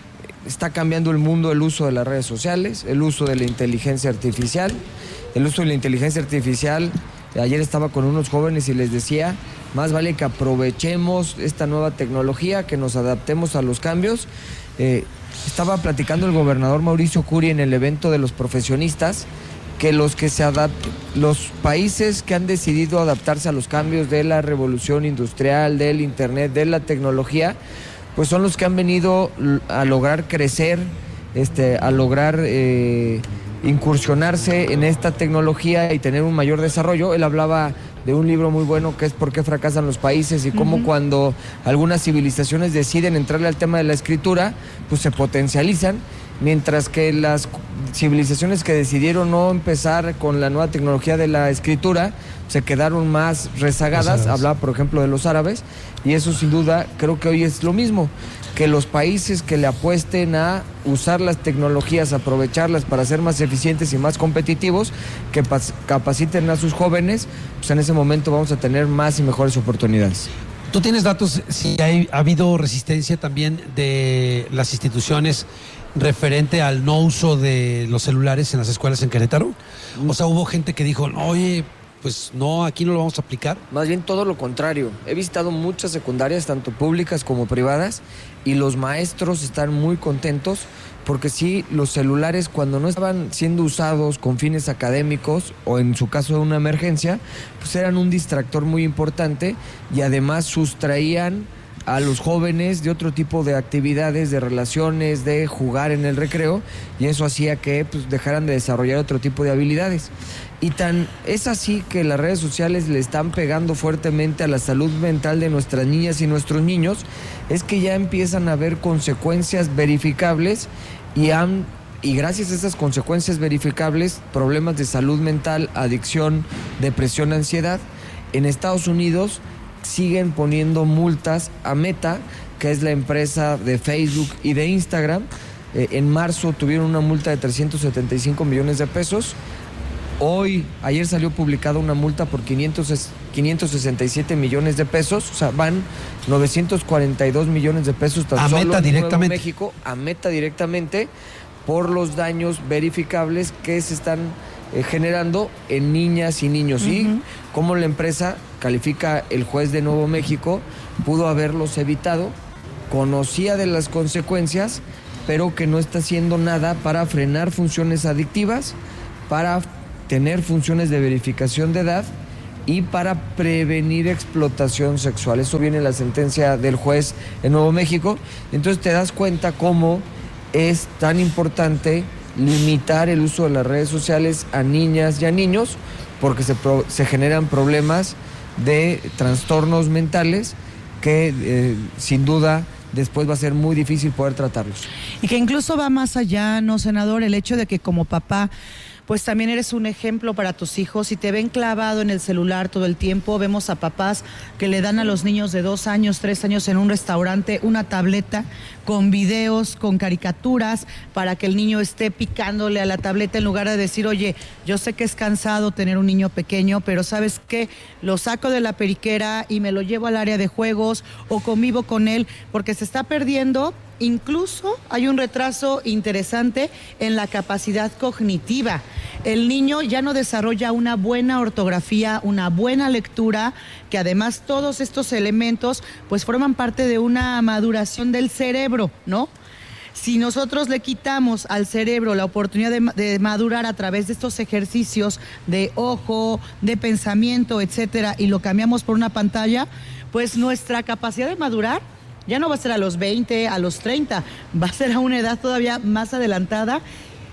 está cambiando el mundo el uso de las redes sociales, el uso de la inteligencia artificial. El uso de la inteligencia artificial, ayer estaba con unos jóvenes y les decía, más vale que aprovechemos esta nueva tecnología, que nos adaptemos a los cambios. Eh, estaba platicando el gobernador Mauricio Curi en el evento de los profesionistas, que los que se adapten, los países que han decidido adaptarse a los cambios de la revolución industrial, del internet, de la tecnología, pues son los que han venido a lograr crecer, este, a lograr... Eh, incursionarse en esta tecnología y tener un mayor desarrollo. Él hablaba de un libro muy bueno que es ¿Por qué fracasan los países? Y cómo uh-huh. cuando algunas civilizaciones deciden entrarle al tema de la escritura, pues se potencializan, mientras que las civilizaciones que decidieron no empezar con la nueva tecnología de la escritura se quedaron más rezagadas. Hablaba, por ejemplo, de los árabes, y eso sin duda creo que hoy es lo mismo, que los países que le apuesten a usar las tecnologías, aprovecharlas para ser más eficientes y más competitivos, que capaciten a sus jóvenes, pues en ese momento vamos a tener más y mejores oportunidades. ¿Tú tienes datos si hay, ha habido resistencia también de las instituciones referente al no uso de los celulares en las escuelas en Querétaro? O sea, hubo gente que dijo, oye, pues no, aquí no lo vamos a aplicar. Más bien todo lo contrario. He visitado muchas secundarias, tanto públicas como privadas, y los maestros están muy contentos porque sí, los celulares cuando no estaban siendo usados con fines académicos o en su caso de una emergencia, pues eran un distractor muy importante y además sustraían a los jóvenes de otro tipo de actividades, de relaciones, de jugar en el recreo, y eso hacía que pues, dejaran de desarrollar otro tipo de habilidades. Y tan es así que las redes sociales le están pegando fuertemente a la salud mental de nuestras niñas y nuestros niños, es que ya empiezan a haber consecuencias verificables y han y gracias a esas consecuencias verificables, problemas de salud mental, adicción, depresión, ansiedad. En Estados Unidos siguen poniendo multas a Meta, que es la empresa de Facebook y de Instagram. Eh, en marzo tuvieron una multa de trescientos setenta y cinco millones de pesos. Hoy, ayer salió publicada una multa por quinientos sesenta y siete millones de pesos, o sea, van novecientos cuarenta y dos millones de pesos tan a solo Meta en directamente. Nuevo México, a Meta directamente, por los daños verificables que se están eh, generando en niñas y niños. Uh-huh. Y como la empresa, califica el juez de Nuevo México, pudo haberlos evitado, conocía de las consecuencias, pero que no está haciendo nada para frenar funciones adictivas, para tener funciones de verificación de edad y para prevenir explotación sexual. Eso viene en la sentencia del juez en Nuevo México. Entonces te das cuenta cómo es tan importante limitar el uso de las redes sociales a niñas y a niños, porque se, pro, se generan problemas de trastornos mentales que eh, sin duda después va a ser muy difícil poder tratarlos. Y que incluso va más allá, ¿no, senador? El hecho de que como papá, pues también eres un ejemplo para tus hijos y te ven clavado en el celular todo el tiempo. Vemos a papás que le dan a los niños de dos años, tres años en un restaurante una tableta con videos, con caricaturas, para que el niño esté picándole a la tableta en lugar de decir, oye, yo sé que es cansado tener un niño pequeño, pero ¿sabes qué? Lo saco de la periquera y me lo llevo al área de juegos o convivo con él, porque se está perdiendo. Incluso hay un retraso interesante en la capacidad cognitiva. El niño ya no desarrolla una buena ortografía, una buena lectura, que además todos estos elementos pues forman parte de una maduración del cerebro, ¿no? Si nosotros le quitamos al cerebro la oportunidad de, de madurar a través de estos ejercicios de ojo, de pensamiento, etcétera, y lo cambiamos por una pantalla, pues nuestra capacidad de madurar ya no va a ser a los veinte, a los treinta, va a ser a una edad todavía más adelantada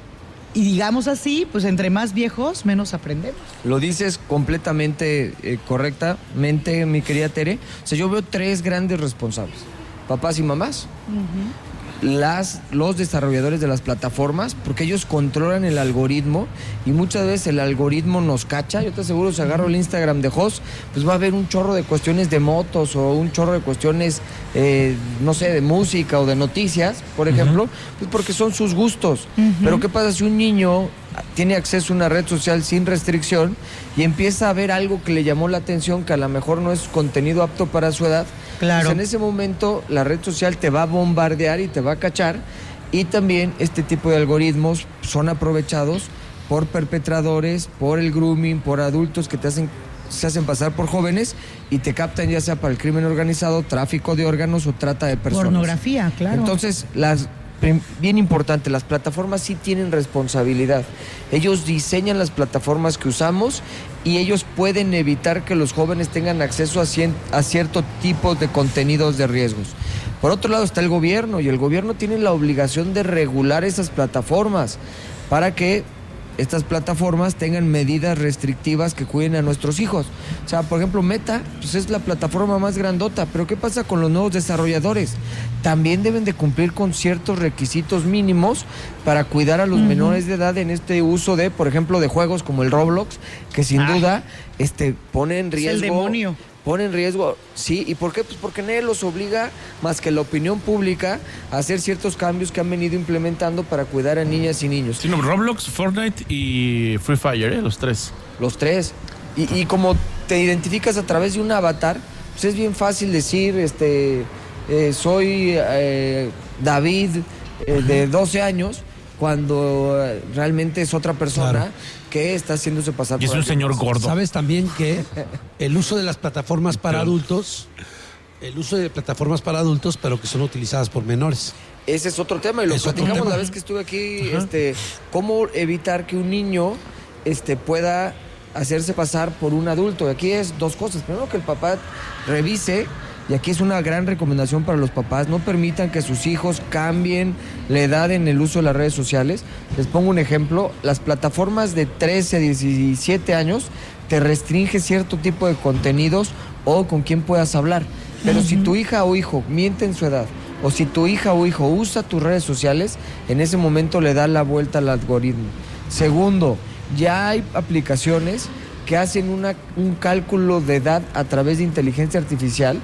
y digamos así, pues entre más viejos, menos aprendemos. Lo dices completamente eh, correctamente, mi querida Tere. O sea, yo veo tres grandes responsables, papás y mamás. Uh-huh. Las, los desarrolladores de las plataformas, porque ellos controlan el algoritmo y muchas veces el algoritmo nos cacha. Yo te aseguro, si agarro el Instagram de Jos, pues va a haber un chorro de cuestiones de motos o un chorro de cuestiones, eh, no sé, de música o de noticias, por ejemplo, uh-huh. pues porque son sus gustos. Uh-huh. Pero ¿qué pasa si un niño tiene acceso a una red social sin restricción y empieza a ver algo que le llamó la atención, que a lo mejor no es contenido apto para su edad? Claro. Pues en ese momento la red social te va a bombardear y te va a cachar, y también este tipo de algoritmos son aprovechados por perpetradores, por el grooming, por adultos que te hacen, se hacen pasar por jóvenes y te captan ya sea para el crimen organizado, tráfico de órganos o trata de personas. Pornografía, claro. Entonces, las bien importante, las plataformas sí tienen responsabilidad. Ellos diseñan las plataformas que usamos y ellos pueden evitar que los jóvenes tengan acceso a, cien, a cierto tipo de contenidos de riesgos. Por otro lado está el gobierno, y el gobierno tiene la obligación de regular esas plataformas para que estas plataformas tengan medidas restrictivas que cuiden a nuestros hijos. O sea, por ejemplo, Meta, pues es la plataforma más grandota, pero ¿qué pasa con los nuevos desarrolladores? También deben de cumplir con ciertos requisitos mínimos para cuidar a los uh-huh. menores de edad en este uso de, por ejemplo, de juegos como el Roblox, que sin ah. duda este, pone en riesgo... Es el demonio. Pone en riesgo, sí, ¿y por qué? Pues porque nadie los obliga, más que la opinión pública, a hacer ciertos cambios que han venido implementando para cuidar a niñas y niños. Sí, no, Roblox, Fortnite y Free Fire, ¿eh? Los tres. Los tres. Y, y como te identificas a través de un avatar, pues es bien fácil decir, este, eh, soy eh, David eh, de doce años, cuando eh, realmente es otra persona. Claro. Que está haciéndose pasar y por es un señor más. Gordo. Sabes también que el uso de las plataformas para adultos, el uso de plataformas para adultos, pero que son utilizadas por menores. Ese es otro tema, y lo es platicamos la vez que estuve aquí, Ajá. este, cómo evitar que un niño este, pueda hacerse pasar por un adulto. Y aquí es dos cosas. Primero, que el papá revise. Y aquí es una gran recomendación para los papás: no permitan que sus hijos cambien la edad en el uso de las redes sociales. Les pongo un ejemplo: las plataformas de trece a diecisiete años te restringe cierto tipo de contenidos o con quién puedas hablar. Pero uh-huh. si tu hija o hijo miente en su edad, o si tu hija o hijo usa tus redes sociales, en ese momento le da la vuelta al algoritmo. Segundo, ya hay aplicaciones que hacen una, un cálculo de edad a través de inteligencia artificial,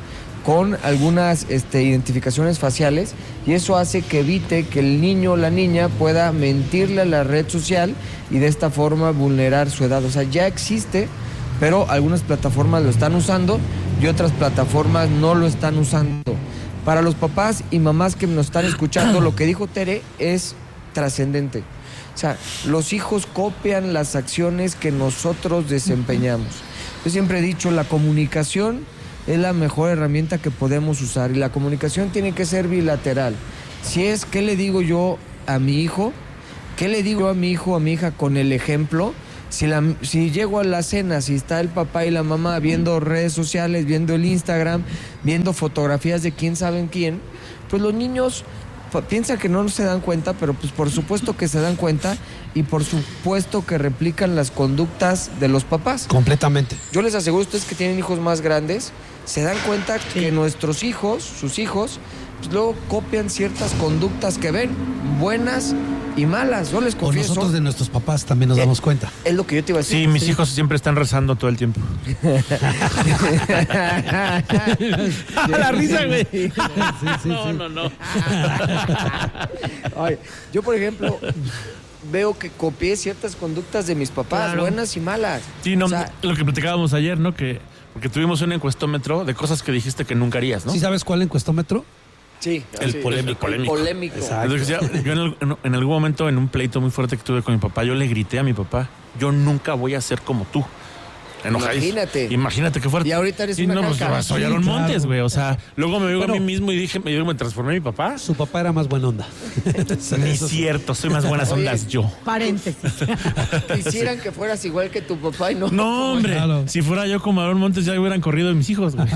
con algunas este, identificaciones faciales, y eso hace que evite que el niño o la niña pueda mentirle a la red social y de esta forma vulnerar su edad. O sea, ya existe, pero algunas plataformas lo están usando y otras plataformas no lo están usando. Para los papás y mamás que nos están escuchando, lo que dijo Tere es trascendente. O sea, los hijos copian las acciones que nosotros desempeñamos. Yo siempre he dicho, la comunicación es la mejor herramienta que podemos usar, y la comunicación tiene que ser bilateral. Si es, ¿qué le digo yo a mi hijo? ¿Qué le digo a mi hijo o a mi hija con el ejemplo? Si, la, si llego a la cena, si está el papá y la mamá viendo redes sociales, viendo el Instagram, viendo fotografías de quién saben quién, pues los niños piensan que no se dan cuenta, pero pues por supuesto que se dan cuenta, y por supuesto que replican las conductas de los papás. Completamente. Yo les aseguro a ustedes que tienen hijos más grandes, se dan cuenta sí. que nuestros hijos, sus hijos, pues luego copian ciertas conductas que ven, buenas y malas. Yo les confieso. O nosotros de nuestros papás también nos eh, damos cuenta. Es lo que yo te iba a decir. Sí, mis sí. hijos siempre están rezando todo el tiempo. La risa, güey. Sí, sí, no, sí. no, no, no. Ay, yo, por ejemplo, veo que copié ciertas conductas de mis papás, claro. buenas y malas. Sí, no, o sea, lo que platicábamos ayer, ¿no? Que porque tuvimos un encuestómetro de cosas que dijiste que nunca harías, ¿no? ¿Sí sabes cuál encuestómetro? Sí. El sí, polémico. El polémico. El polémico. Entonces, ya, yo en, en, en algún momento, en un pleito muy fuerte que tuve con mi papá, yo le grité a mi papá, yo nunca voy a ser como tú. Enojadís. Imagínate. Imagínate qué fuerte. Y ahorita eres y una no, pues, caca. soy sí, Aaron claro. Montes, güey. O sea, luego me digo a mí mismo y dije, me, me transformé en mi papá. Su papá era más buena onda. Ni es cierto, soy más buenas ondas Oye, yo. Paréntesis. Quisieran que fueras igual que tu papá y no. No, hombre. Claro. Si fuera yo como Aaron Montes, ya hubieran corrido de mis hijos, güey.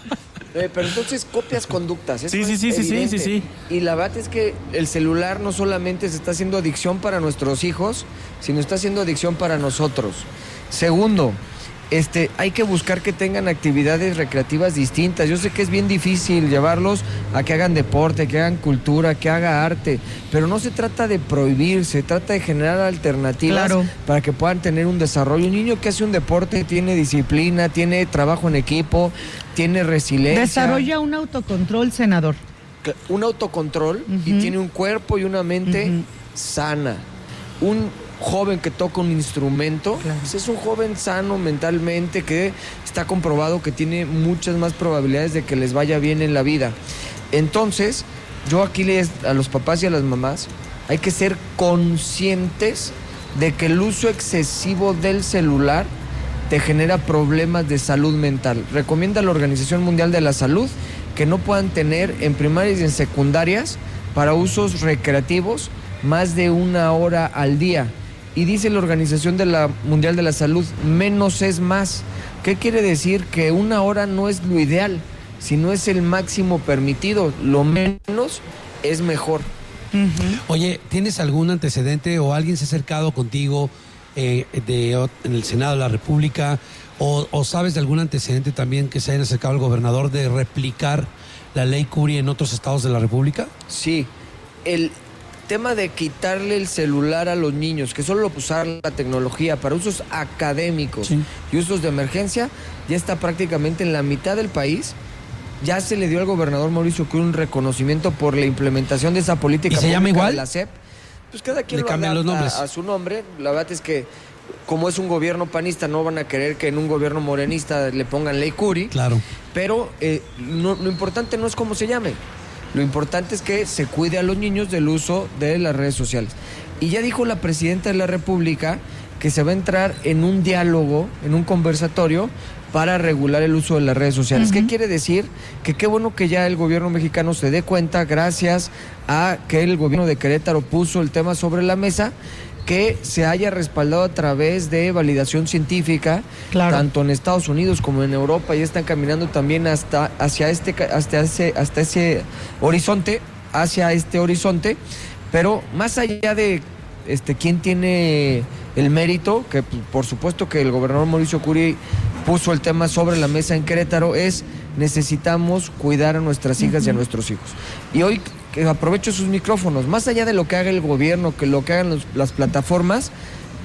Eh, pero entonces copias conductas. Sí, sí, sí, sí, sí, sí, sí. Y la verdad es que el celular no solamente se está haciendo adicción para nuestros hijos, sino está haciendo adicción para nosotros. Segundo, este, hay que buscar que tengan actividades recreativas distintas. Yo sé que es bien difícil llevarlos a que hagan deporte, que hagan cultura, que haga arte, pero no se trata de prohibir, se trata de generar alternativas claro. para que puedan tener un desarrollo. Un niño que hace un deporte tiene disciplina, tiene trabajo en equipo, tiene resiliencia. Desarrolla un autocontrol, senador. Un autocontrol uh-huh. y tiene un cuerpo y una mente uh-huh. sana. Un joven que toca un instrumento, claro. pues es un joven sano mentalmente, que está comprobado que tiene muchas más probabilidades de que les vaya bien en la vida. Entonces, yo aquí les a los papás y a las mamás, hay que ser conscientes de que el uso excesivo del celular te genera problemas de salud mental. Recomienda la Organización Mundial de la Salud que no puedan tener en primarias y en secundarias para usos recreativos más de una hora al día. Y dice la Organización de la Mundial de la Salud, menos es más. ¿Qué quiere decir? Que una hora no es lo ideal, sino es el máximo permitido. Lo menos es mejor. Uh-huh. Oye, ¿tienes algún antecedente o alguien se ha acercado contigo eh, de, en el Senado de la República? O, ¿O sabes de algún antecedente también que se hayan acercado al gobernador de replicar la ley Curi en otros estados de la República? Sí, el tema de quitarle el celular a los niños, que solo usar la tecnología para usos académicos sí. y usos de emergencia, ya está prácticamente en la mitad del país. Ya se le dio al gobernador Mauricio Curi un reconocimiento por la implementación de esa política. ¿Y se llama igual? De la S E P. Pues cada quien le lo cambian los nombres a, a su nombre. La verdad es que como es un gobierno panista, no van a querer que en un gobierno morenista le pongan ley Curi. Claro. Pero eh, no, lo importante no es cómo se llame. Lo importante es que se cuide a los niños del uso de las redes sociales. Y ya dijo la presidenta de la República que se va a entrar en un diálogo, en un conversatorio para regular el uso de las redes sociales. Uh-huh. ¿Qué quiere decir? Que qué bueno que ya el gobierno mexicano se dé cuenta, gracias a que el gobierno de Querétaro puso el tema sobre la mesa, que se haya respaldado a través de validación científica, claro. tanto en Estados Unidos como en Europa. Ya están caminando también hasta hacia este hasta ese hasta ese horizonte, hacia este horizonte, pero más allá de este quién tiene el mérito, que por supuesto que el gobernador Mauricio Curi puso el tema sobre la mesa en Querétaro, es necesitamos cuidar a nuestras hijas uh-huh. y a nuestros hijos. Y hoy aprovecho sus micrófonos, más allá de lo que haga el gobierno, que lo que hagan los, las plataformas,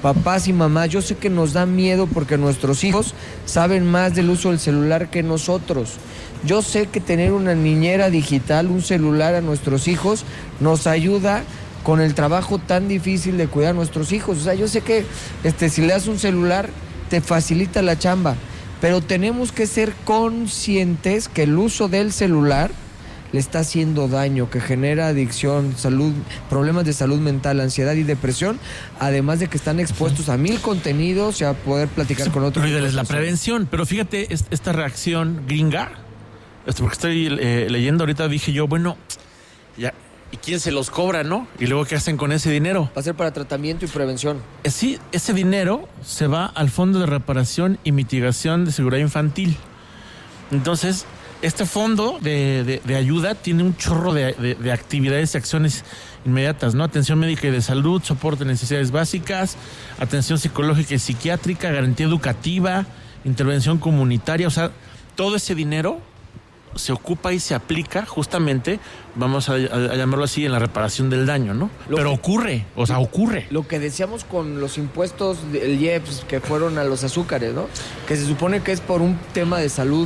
papás y mamás, yo sé que nos da miedo porque nuestros hijos saben más del uso del celular que nosotros. Yo sé que tener una niñera digital, un celular a nuestros hijos, nos ayuda con el trabajo tan difícil de cuidar a nuestros hijos. O sea, yo sé que este, si le das un celular, te facilita la chamba, pero tenemos que ser conscientes que el uso del celular le está haciendo daño, que genera adicción, salud, problemas de salud mental, ansiedad y depresión, además de que están expuestos a mil contenidos y a poder platicar con otros. Pero es la prevención, pero fíjate esta reacción gringa, esto porque estoy eh, leyendo ahorita, dije yo, bueno, ya, ¿y quién se los cobra, no? Y luego, ¿qué hacen con ese dinero? Va a ser para tratamiento y prevención. Eh, sí, ese dinero se va al Fondo de Reparación y Mitigación de Seguridad Infantil. Entonces, este fondo de, de, de ayuda tiene un chorro de, de, de actividades y acciones inmediatas, ¿no? Atención médica y de salud, soporte de necesidades básicas, atención psicológica y psiquiátrica, garantía educativa, intervención comunitaria, o sea, todo ese dinero se ocupa y se aplica justamente, vamos a, a, a llamarlo así, en la reparación del daño, ¿no? Lo Pero que, ocurre, o sea, ocurre. Lo que decíamos con los impuestos del I E P S que fueron a los azúcares, ¿no? Que se supone que es por un tema de salud,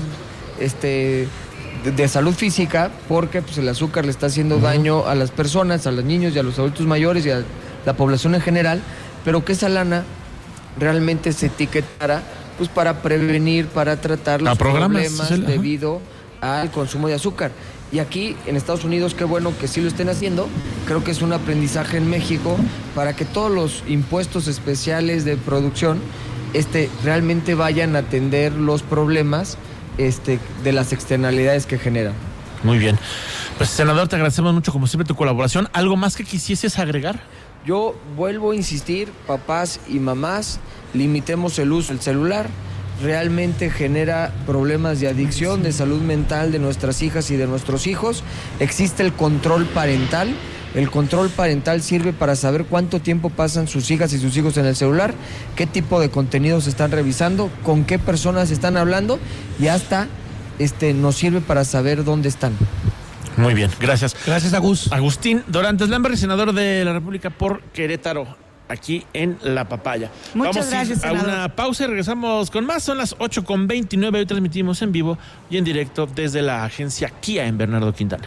este, de, de salud física, porque pues, el azúcar le está haciendo uh-huh. daño a las personas, a los niños y a los adultos mayores y a la población en general, pero que esa lana realmente se etiquetara pues para prevenir, para tratar los problemas el, debido al consumo de azúcar. Y aquí en Estados Unidos, qué bueno que sí lo estén haciendo. Creo que es un aprendizaje en México para que todos los impuestos especiales de producción este, realmente vayan a atender los problemas este, de las externalidades que generan. Muy bien. Pues, senador, te agradecemos mucho, como siempre, tu colaboración. ¿Algo más que quisieses agregar? Yo vuelvo a insistir, papás y mamás, limitemos el uso del celular. Realmente genera problemas de adicción, de salud mental de nuestras hijas y de nuestros hijos. Existe el control parental. El control parental sirve para saber cuánto tiempo pasan sus hijas y sus hijos en el celular, qué tipo de contenidos están revisando, con qué personas están hablando y hasta este, nos sirve para saber dónde están. Muy bien, gracias. Gracias, Agus. Agustín Dorantes Lamberri, senador de la República por Querétaro, aquí en La Papaya. Muchas Vamos gracias, a, ir a una pausa y regresamos con más. Son las ocho con veintinueve. Hoy transmitimos en vivo y en directo desde la agencia Kia en Bernardo Quintana.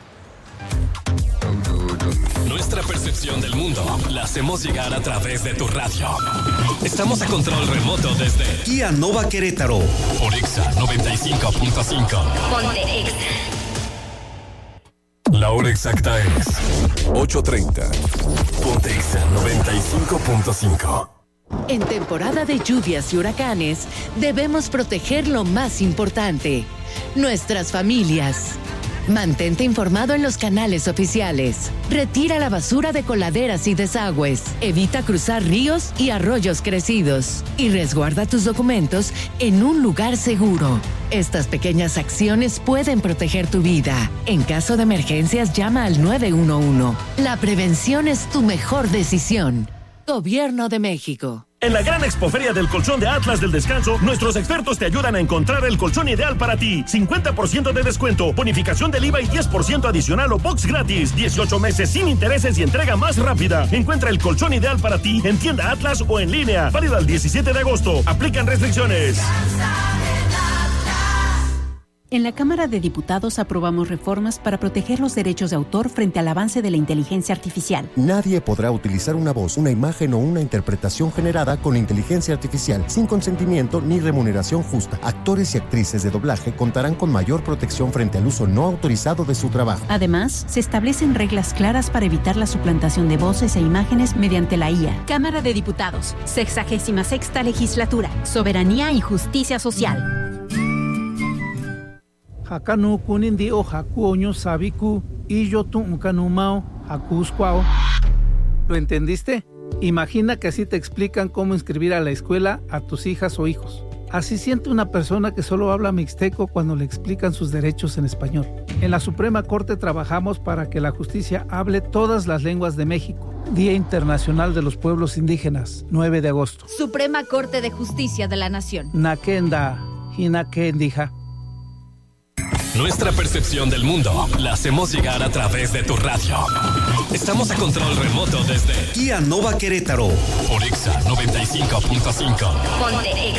Nuestra percepción del mundo la hacemos llegar a través de tu radio. Estamos a control remoto desde Kia Nova Querétaro por Exa noventa y cinco punto cinco. Ponte Exa. La hora exacta es ocho treinta. Ponte Exa noventa y cinco punto cinco. En temporada de lluvias y huracanes, debemos proteger lo más importante, nuestras familias. Mantente informado en los canales oficiales. Retira la basura de coladeras y desagües. Evita cruzar ríos y arroyos crecidos. Y resguarda tus documentos en un lugar seguro. Estas pequeñas acciones pueden proteger tu vida. En caso de emergencias, llama al nueve uno uno. La prevención es tu mejor decisión. Gobierno de México. En la gran expoferia del colchón de Atlas del Descanso, nuestros expertos te ayudan a encontrar el colchón ideal para ti. cincuenta por ciento de descuento, bonificación del I V A y diez por ciento adicional o box gratis. dieciocho meses sin intereses y entrega más rápida. Encuentra el colchón ideal para ti en tienda Atlas o en línea. Válido al diecisiete de agosto. Aplican restricciones. En la Cámara de Diputados aprobamos reformas para proteger los derechos de autor frente al avance de la inteligencia artificial. Nadie podrá utilizar una voz, una imagen o una interpretación generada con inteligencia artificial sin consentimiento ni remuneración justa. Actores y actrices de doblaje contarán con mayor protección frente al uso no autorizado de su trabajo. Además, se establecen reglas claras para evitar la suplantación de voces e imágenes mediante la I A. Cámara de Diputados, sexagésima sexta legislatura, soberanía y justicia social. Hakanu kunindi o haku oño sabiku y yo tu ukanumao hakusquao. ¿Lo entendiste? Imagina que así te explican cómo inscribir a la escuela a tus hijas o hijos. Así siente una persona que solo habla mixteco cuando le explican sus derechos en español. En la Suprema Corte trabajamos para que la justicia hable todas las lenguas de México. Día Internacional de los Pueblos Indígenas, nueve de agosto. Suprema Corte de Justicia de la Nación. Nakenda, Hinakendija. Nuestra percepción del mundo la hacemos llegar a través de tu radio. Estamos a control remoto desde Kia Nova Querétaro. Por Exa noventa y cinco punto cinco. Ponte Exa.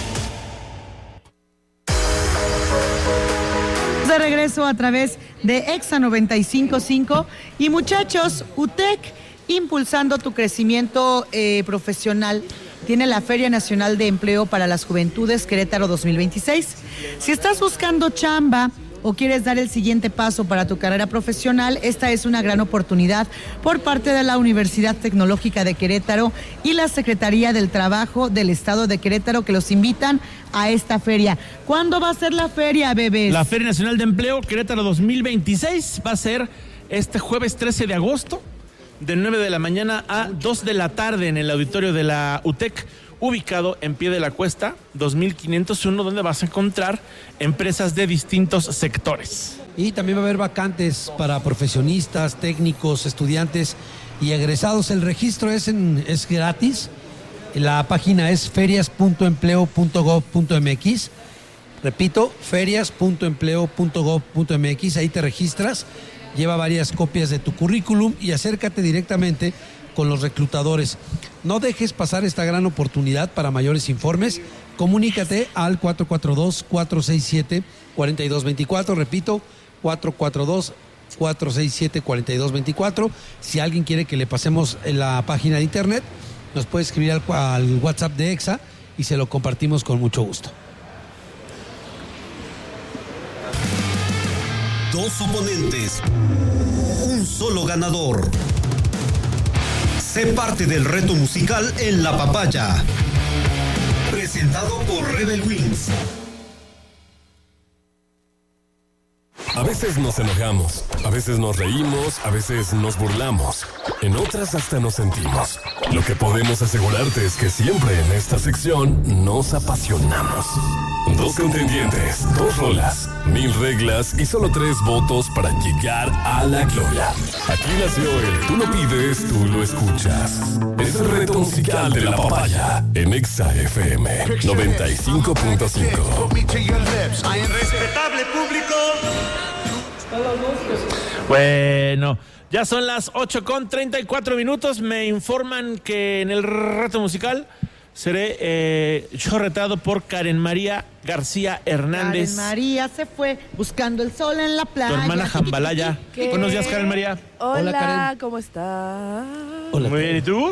De regreso a través de Exa noventa y cinco punto cinco. Y muchachos, U T E C, impulsando tu crecimiento eh, profesional, tiene la Feria Nacional de Empleo para las Juventudes Querétaro dos mil veintiséis. Si estás buscando chamba o quieres dar el siguiente paso para tu carrera profesional, esta es una gran oportunidad por parte de la Universidad Tecnológica de Querétaro y la Secretaría del Trabajo del Estado de Querétaro, que los invitan a esta feria. ¿Cuándo va a ser la feria, bebés? La Feria Nacional de Empleo Querétaro dos mil veintiséis va a ser este jueves trece de agosto, de nueve de la mañana a dos de la tarde en el auditorio de la U T E C, ubicado en Pie de la Cuesta dos mil quinientos uno, donde vas a encontrar empresas de distintos sectores. Y también va a haber vacantes para profesionistas, técnicos, estudiantes y egresados. El registro es, en, es gratis. La página es ferias punto empleo punto gob punto m x. Repito, ferias punto empleo punto gob punto m x. Ahí te registras, lleva varias copias de tu currículum y acércate directamente con los reclutadores. No dejes pasar esta gran oportunidad. Para mayores informes, comunícate al cuatro cuatro dos, cuatro seis siete, cuatro dos dos cuatro. Repito, cuatro cuatro dos, cuatro seis siete, cuatro dos dos cuatro. Si alguien quiere que le pasemos la página de internet, nos puede escribir al, al WhatsApp de Exa y se lo compartimos con mucho gusto. Dos oponentes, un solo ganador. Sé parte del reto musical en La Papaya. Presentado por Rebel Wings. A veces nos enojamos, a veces nos reímos, a veces nos burlamos. En otras hasta nos sentimos. Lo que podemos asegurarte es que siempre en esta sección nos apasionamos. Dos contendientes, dos rolas, mil reglas y solo tres votos para llegar a la gloria. Aquí nació el Tú lo pides, tú lo escuchas. Es el reto musical de La Papaya en Exa F M noventa y cinco punto cinco. Respetable público. Bueno, ya son las ocho con treinta y cuatro minutos. Me informan que en el reto musical seré eh, yo retado por Karen María García Hernández. Karen María se fue buscando el sol en la playa. Tu hermana Jambalaya. ¿Qué? Buenos días, Karen María. Hola, Hola, Karen. ¿Cómo estás? Hola, muy bien, ¿y tú?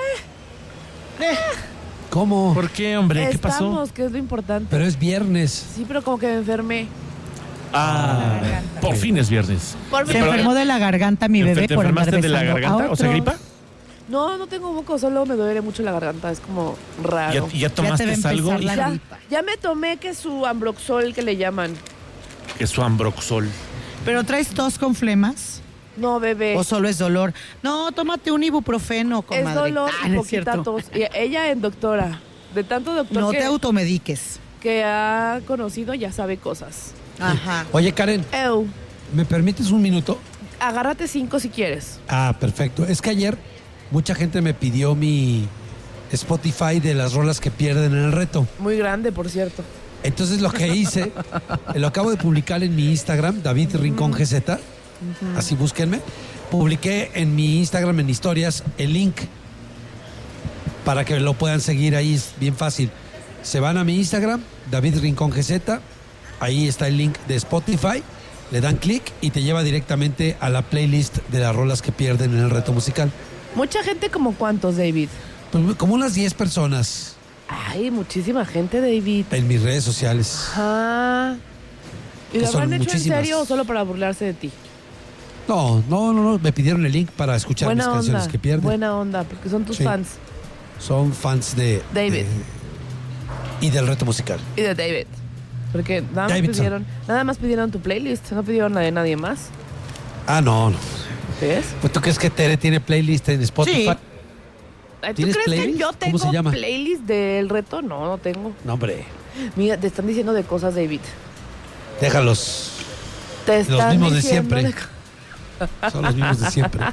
Eh. Eh. ¿Cómo? ¿Por qué, hombre? ¿Qué pasó? Estamos, que es lo importante. Pero es viernes. Sí, pero como que me enfermé. Ah, por fin es viernes. Por Se enfermó de la garganta mi bebé ¿Te por andar enfermaste de la besando garganta? a O sea, otros. gripa. No, no tengo moco, solo me duele mucho la garganta, es como raro. ¿Ya, ya tomaste Ya te va a algo? empezar la Ya, gripa. ya me tomé que su ambroxol que le llaman. Que su ambroxol. ¿Pero traes tos con flemas? No, bebé. ¿O solo es dolor? No, tómate un ibuprofeno, comadre. Es dolor Ah, y no es poquita cierto. tos. Y ella es doctora. De tanto doctor No que, te automediques. que ha conocido, ya sabe cosas. Ajá. Oye, Karen, Ew, ¿me permites un minuto? agárrate cinco si quieres. Ah, perfecto. Es que ayer mucha gente me pidió mi Spotify de las rolas que pierden en el reto. Muy grande, por cierto. Entonces lo que hice, lo acabo de publicar en mi Instagram, David Rincón G Z, así búsquenme. Publiqué en mi Instagram, en historias, el link para que lo puedan seguir ahí, es bien fácil. Se van a mi Instagram, David Rincón G Z, ahí está el link de Spotify, le dan clic y te lleva directamente a la playlist de las rolas que pierden en el reto musical. Mucha gente, como cuántos, David. Pues como unas diez personas Ay, muchísima gente, David. en mis redes sociales. Ajá. ¿Y Que lo son habrán hecho muchísimas. en serio o solo para burlarse de ti? No, no, no, no, me pidieron el link para escuchar Buena mis canciones onda, que pierden. buena onda, porque son tus Sí. fans. Son fans de David. de- y del reto musical. Y de David. Porque nada más Davidson. pidieron, nada más pidieron tu playlist, no pidieron la de nadie más. Ah, no, no. ¿Ves? Pues tú crees que Tere tiene playlist en Spotify. Sí. Ay, ¿Tú ¿Tienes crees playlist? que yo ¿Cómo tengo se llama? playlist del reto? No, no tengo. No, hombre, Mira, te están diciendo de cosas, David. déjalos. Te Los están mismos de diciendo siempre. de- Son los mismos de siempre.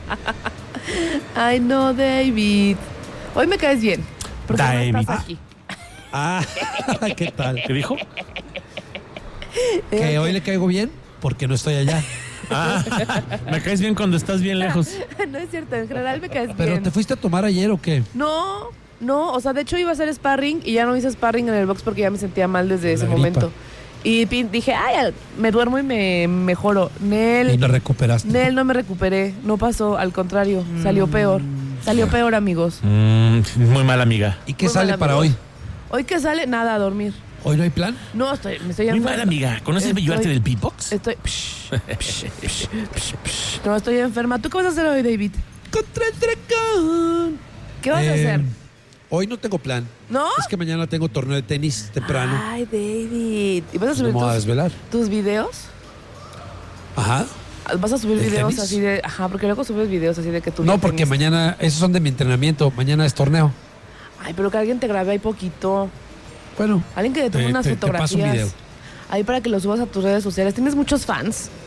Ay, no, David. Hoy me caes bien. Porque no David. estás aquí. Ah, ¿qué tal? ¿Qué dijo? Que hoy le caigo bien porque no estoy allá. Ah, me caes bien cuando estás bien lejos. No es cierto, en general me caes ¿Pero bien. te fuiste a tomar ayer o qué? No, no, o sea, de hecho iba a hacer sparring y ya no hice sparring en el box porque ya me sentía mal desde ese gripa. momento. Y pin- dije, ay, me duermo y me mejoro. Nel, Y te recuperaste. Nel, no me recuperé, no pasó, al contrario, salió peor. Salió peor, amigos. Mm, muy mal, amiga. ¿Y qué Muy sale mal, para amigos. hoy? Hoy que sale, nada, a dormir. ¿Hoy no hay plan? No, estoy, me estoy Muy enferma. mal, amiga. ¿Conoces el bello arte del beatbox? Estoy... psh, psh, psh, psh, psh. No, estoy enferma. ¿Tú qué vas a hacer hoy, David? Contra el dragón. ¿Qué vas a Eh, hacer? Hoy no tengo plan. ¿No? Es que mañana tengo torneo de tenis temprano. Ay, David. ¿Y vas a No subir me voy a tus, desvelar. tus videos? Ajá. ¿Vas a subir ¿El videos tenis? así de...? Ajá, porque luego subes videos así de que tú... No, porque mañana, esos son de mi entrenamiento. Mañana es torneo. Ay, pero que alguien te grabe ahí poquito. Bueno. Alguien que te tome te- unas te- te paso un fotografías. video. Ahí para que lo subas a tus redes sociales. ¿Tienes muchos fans?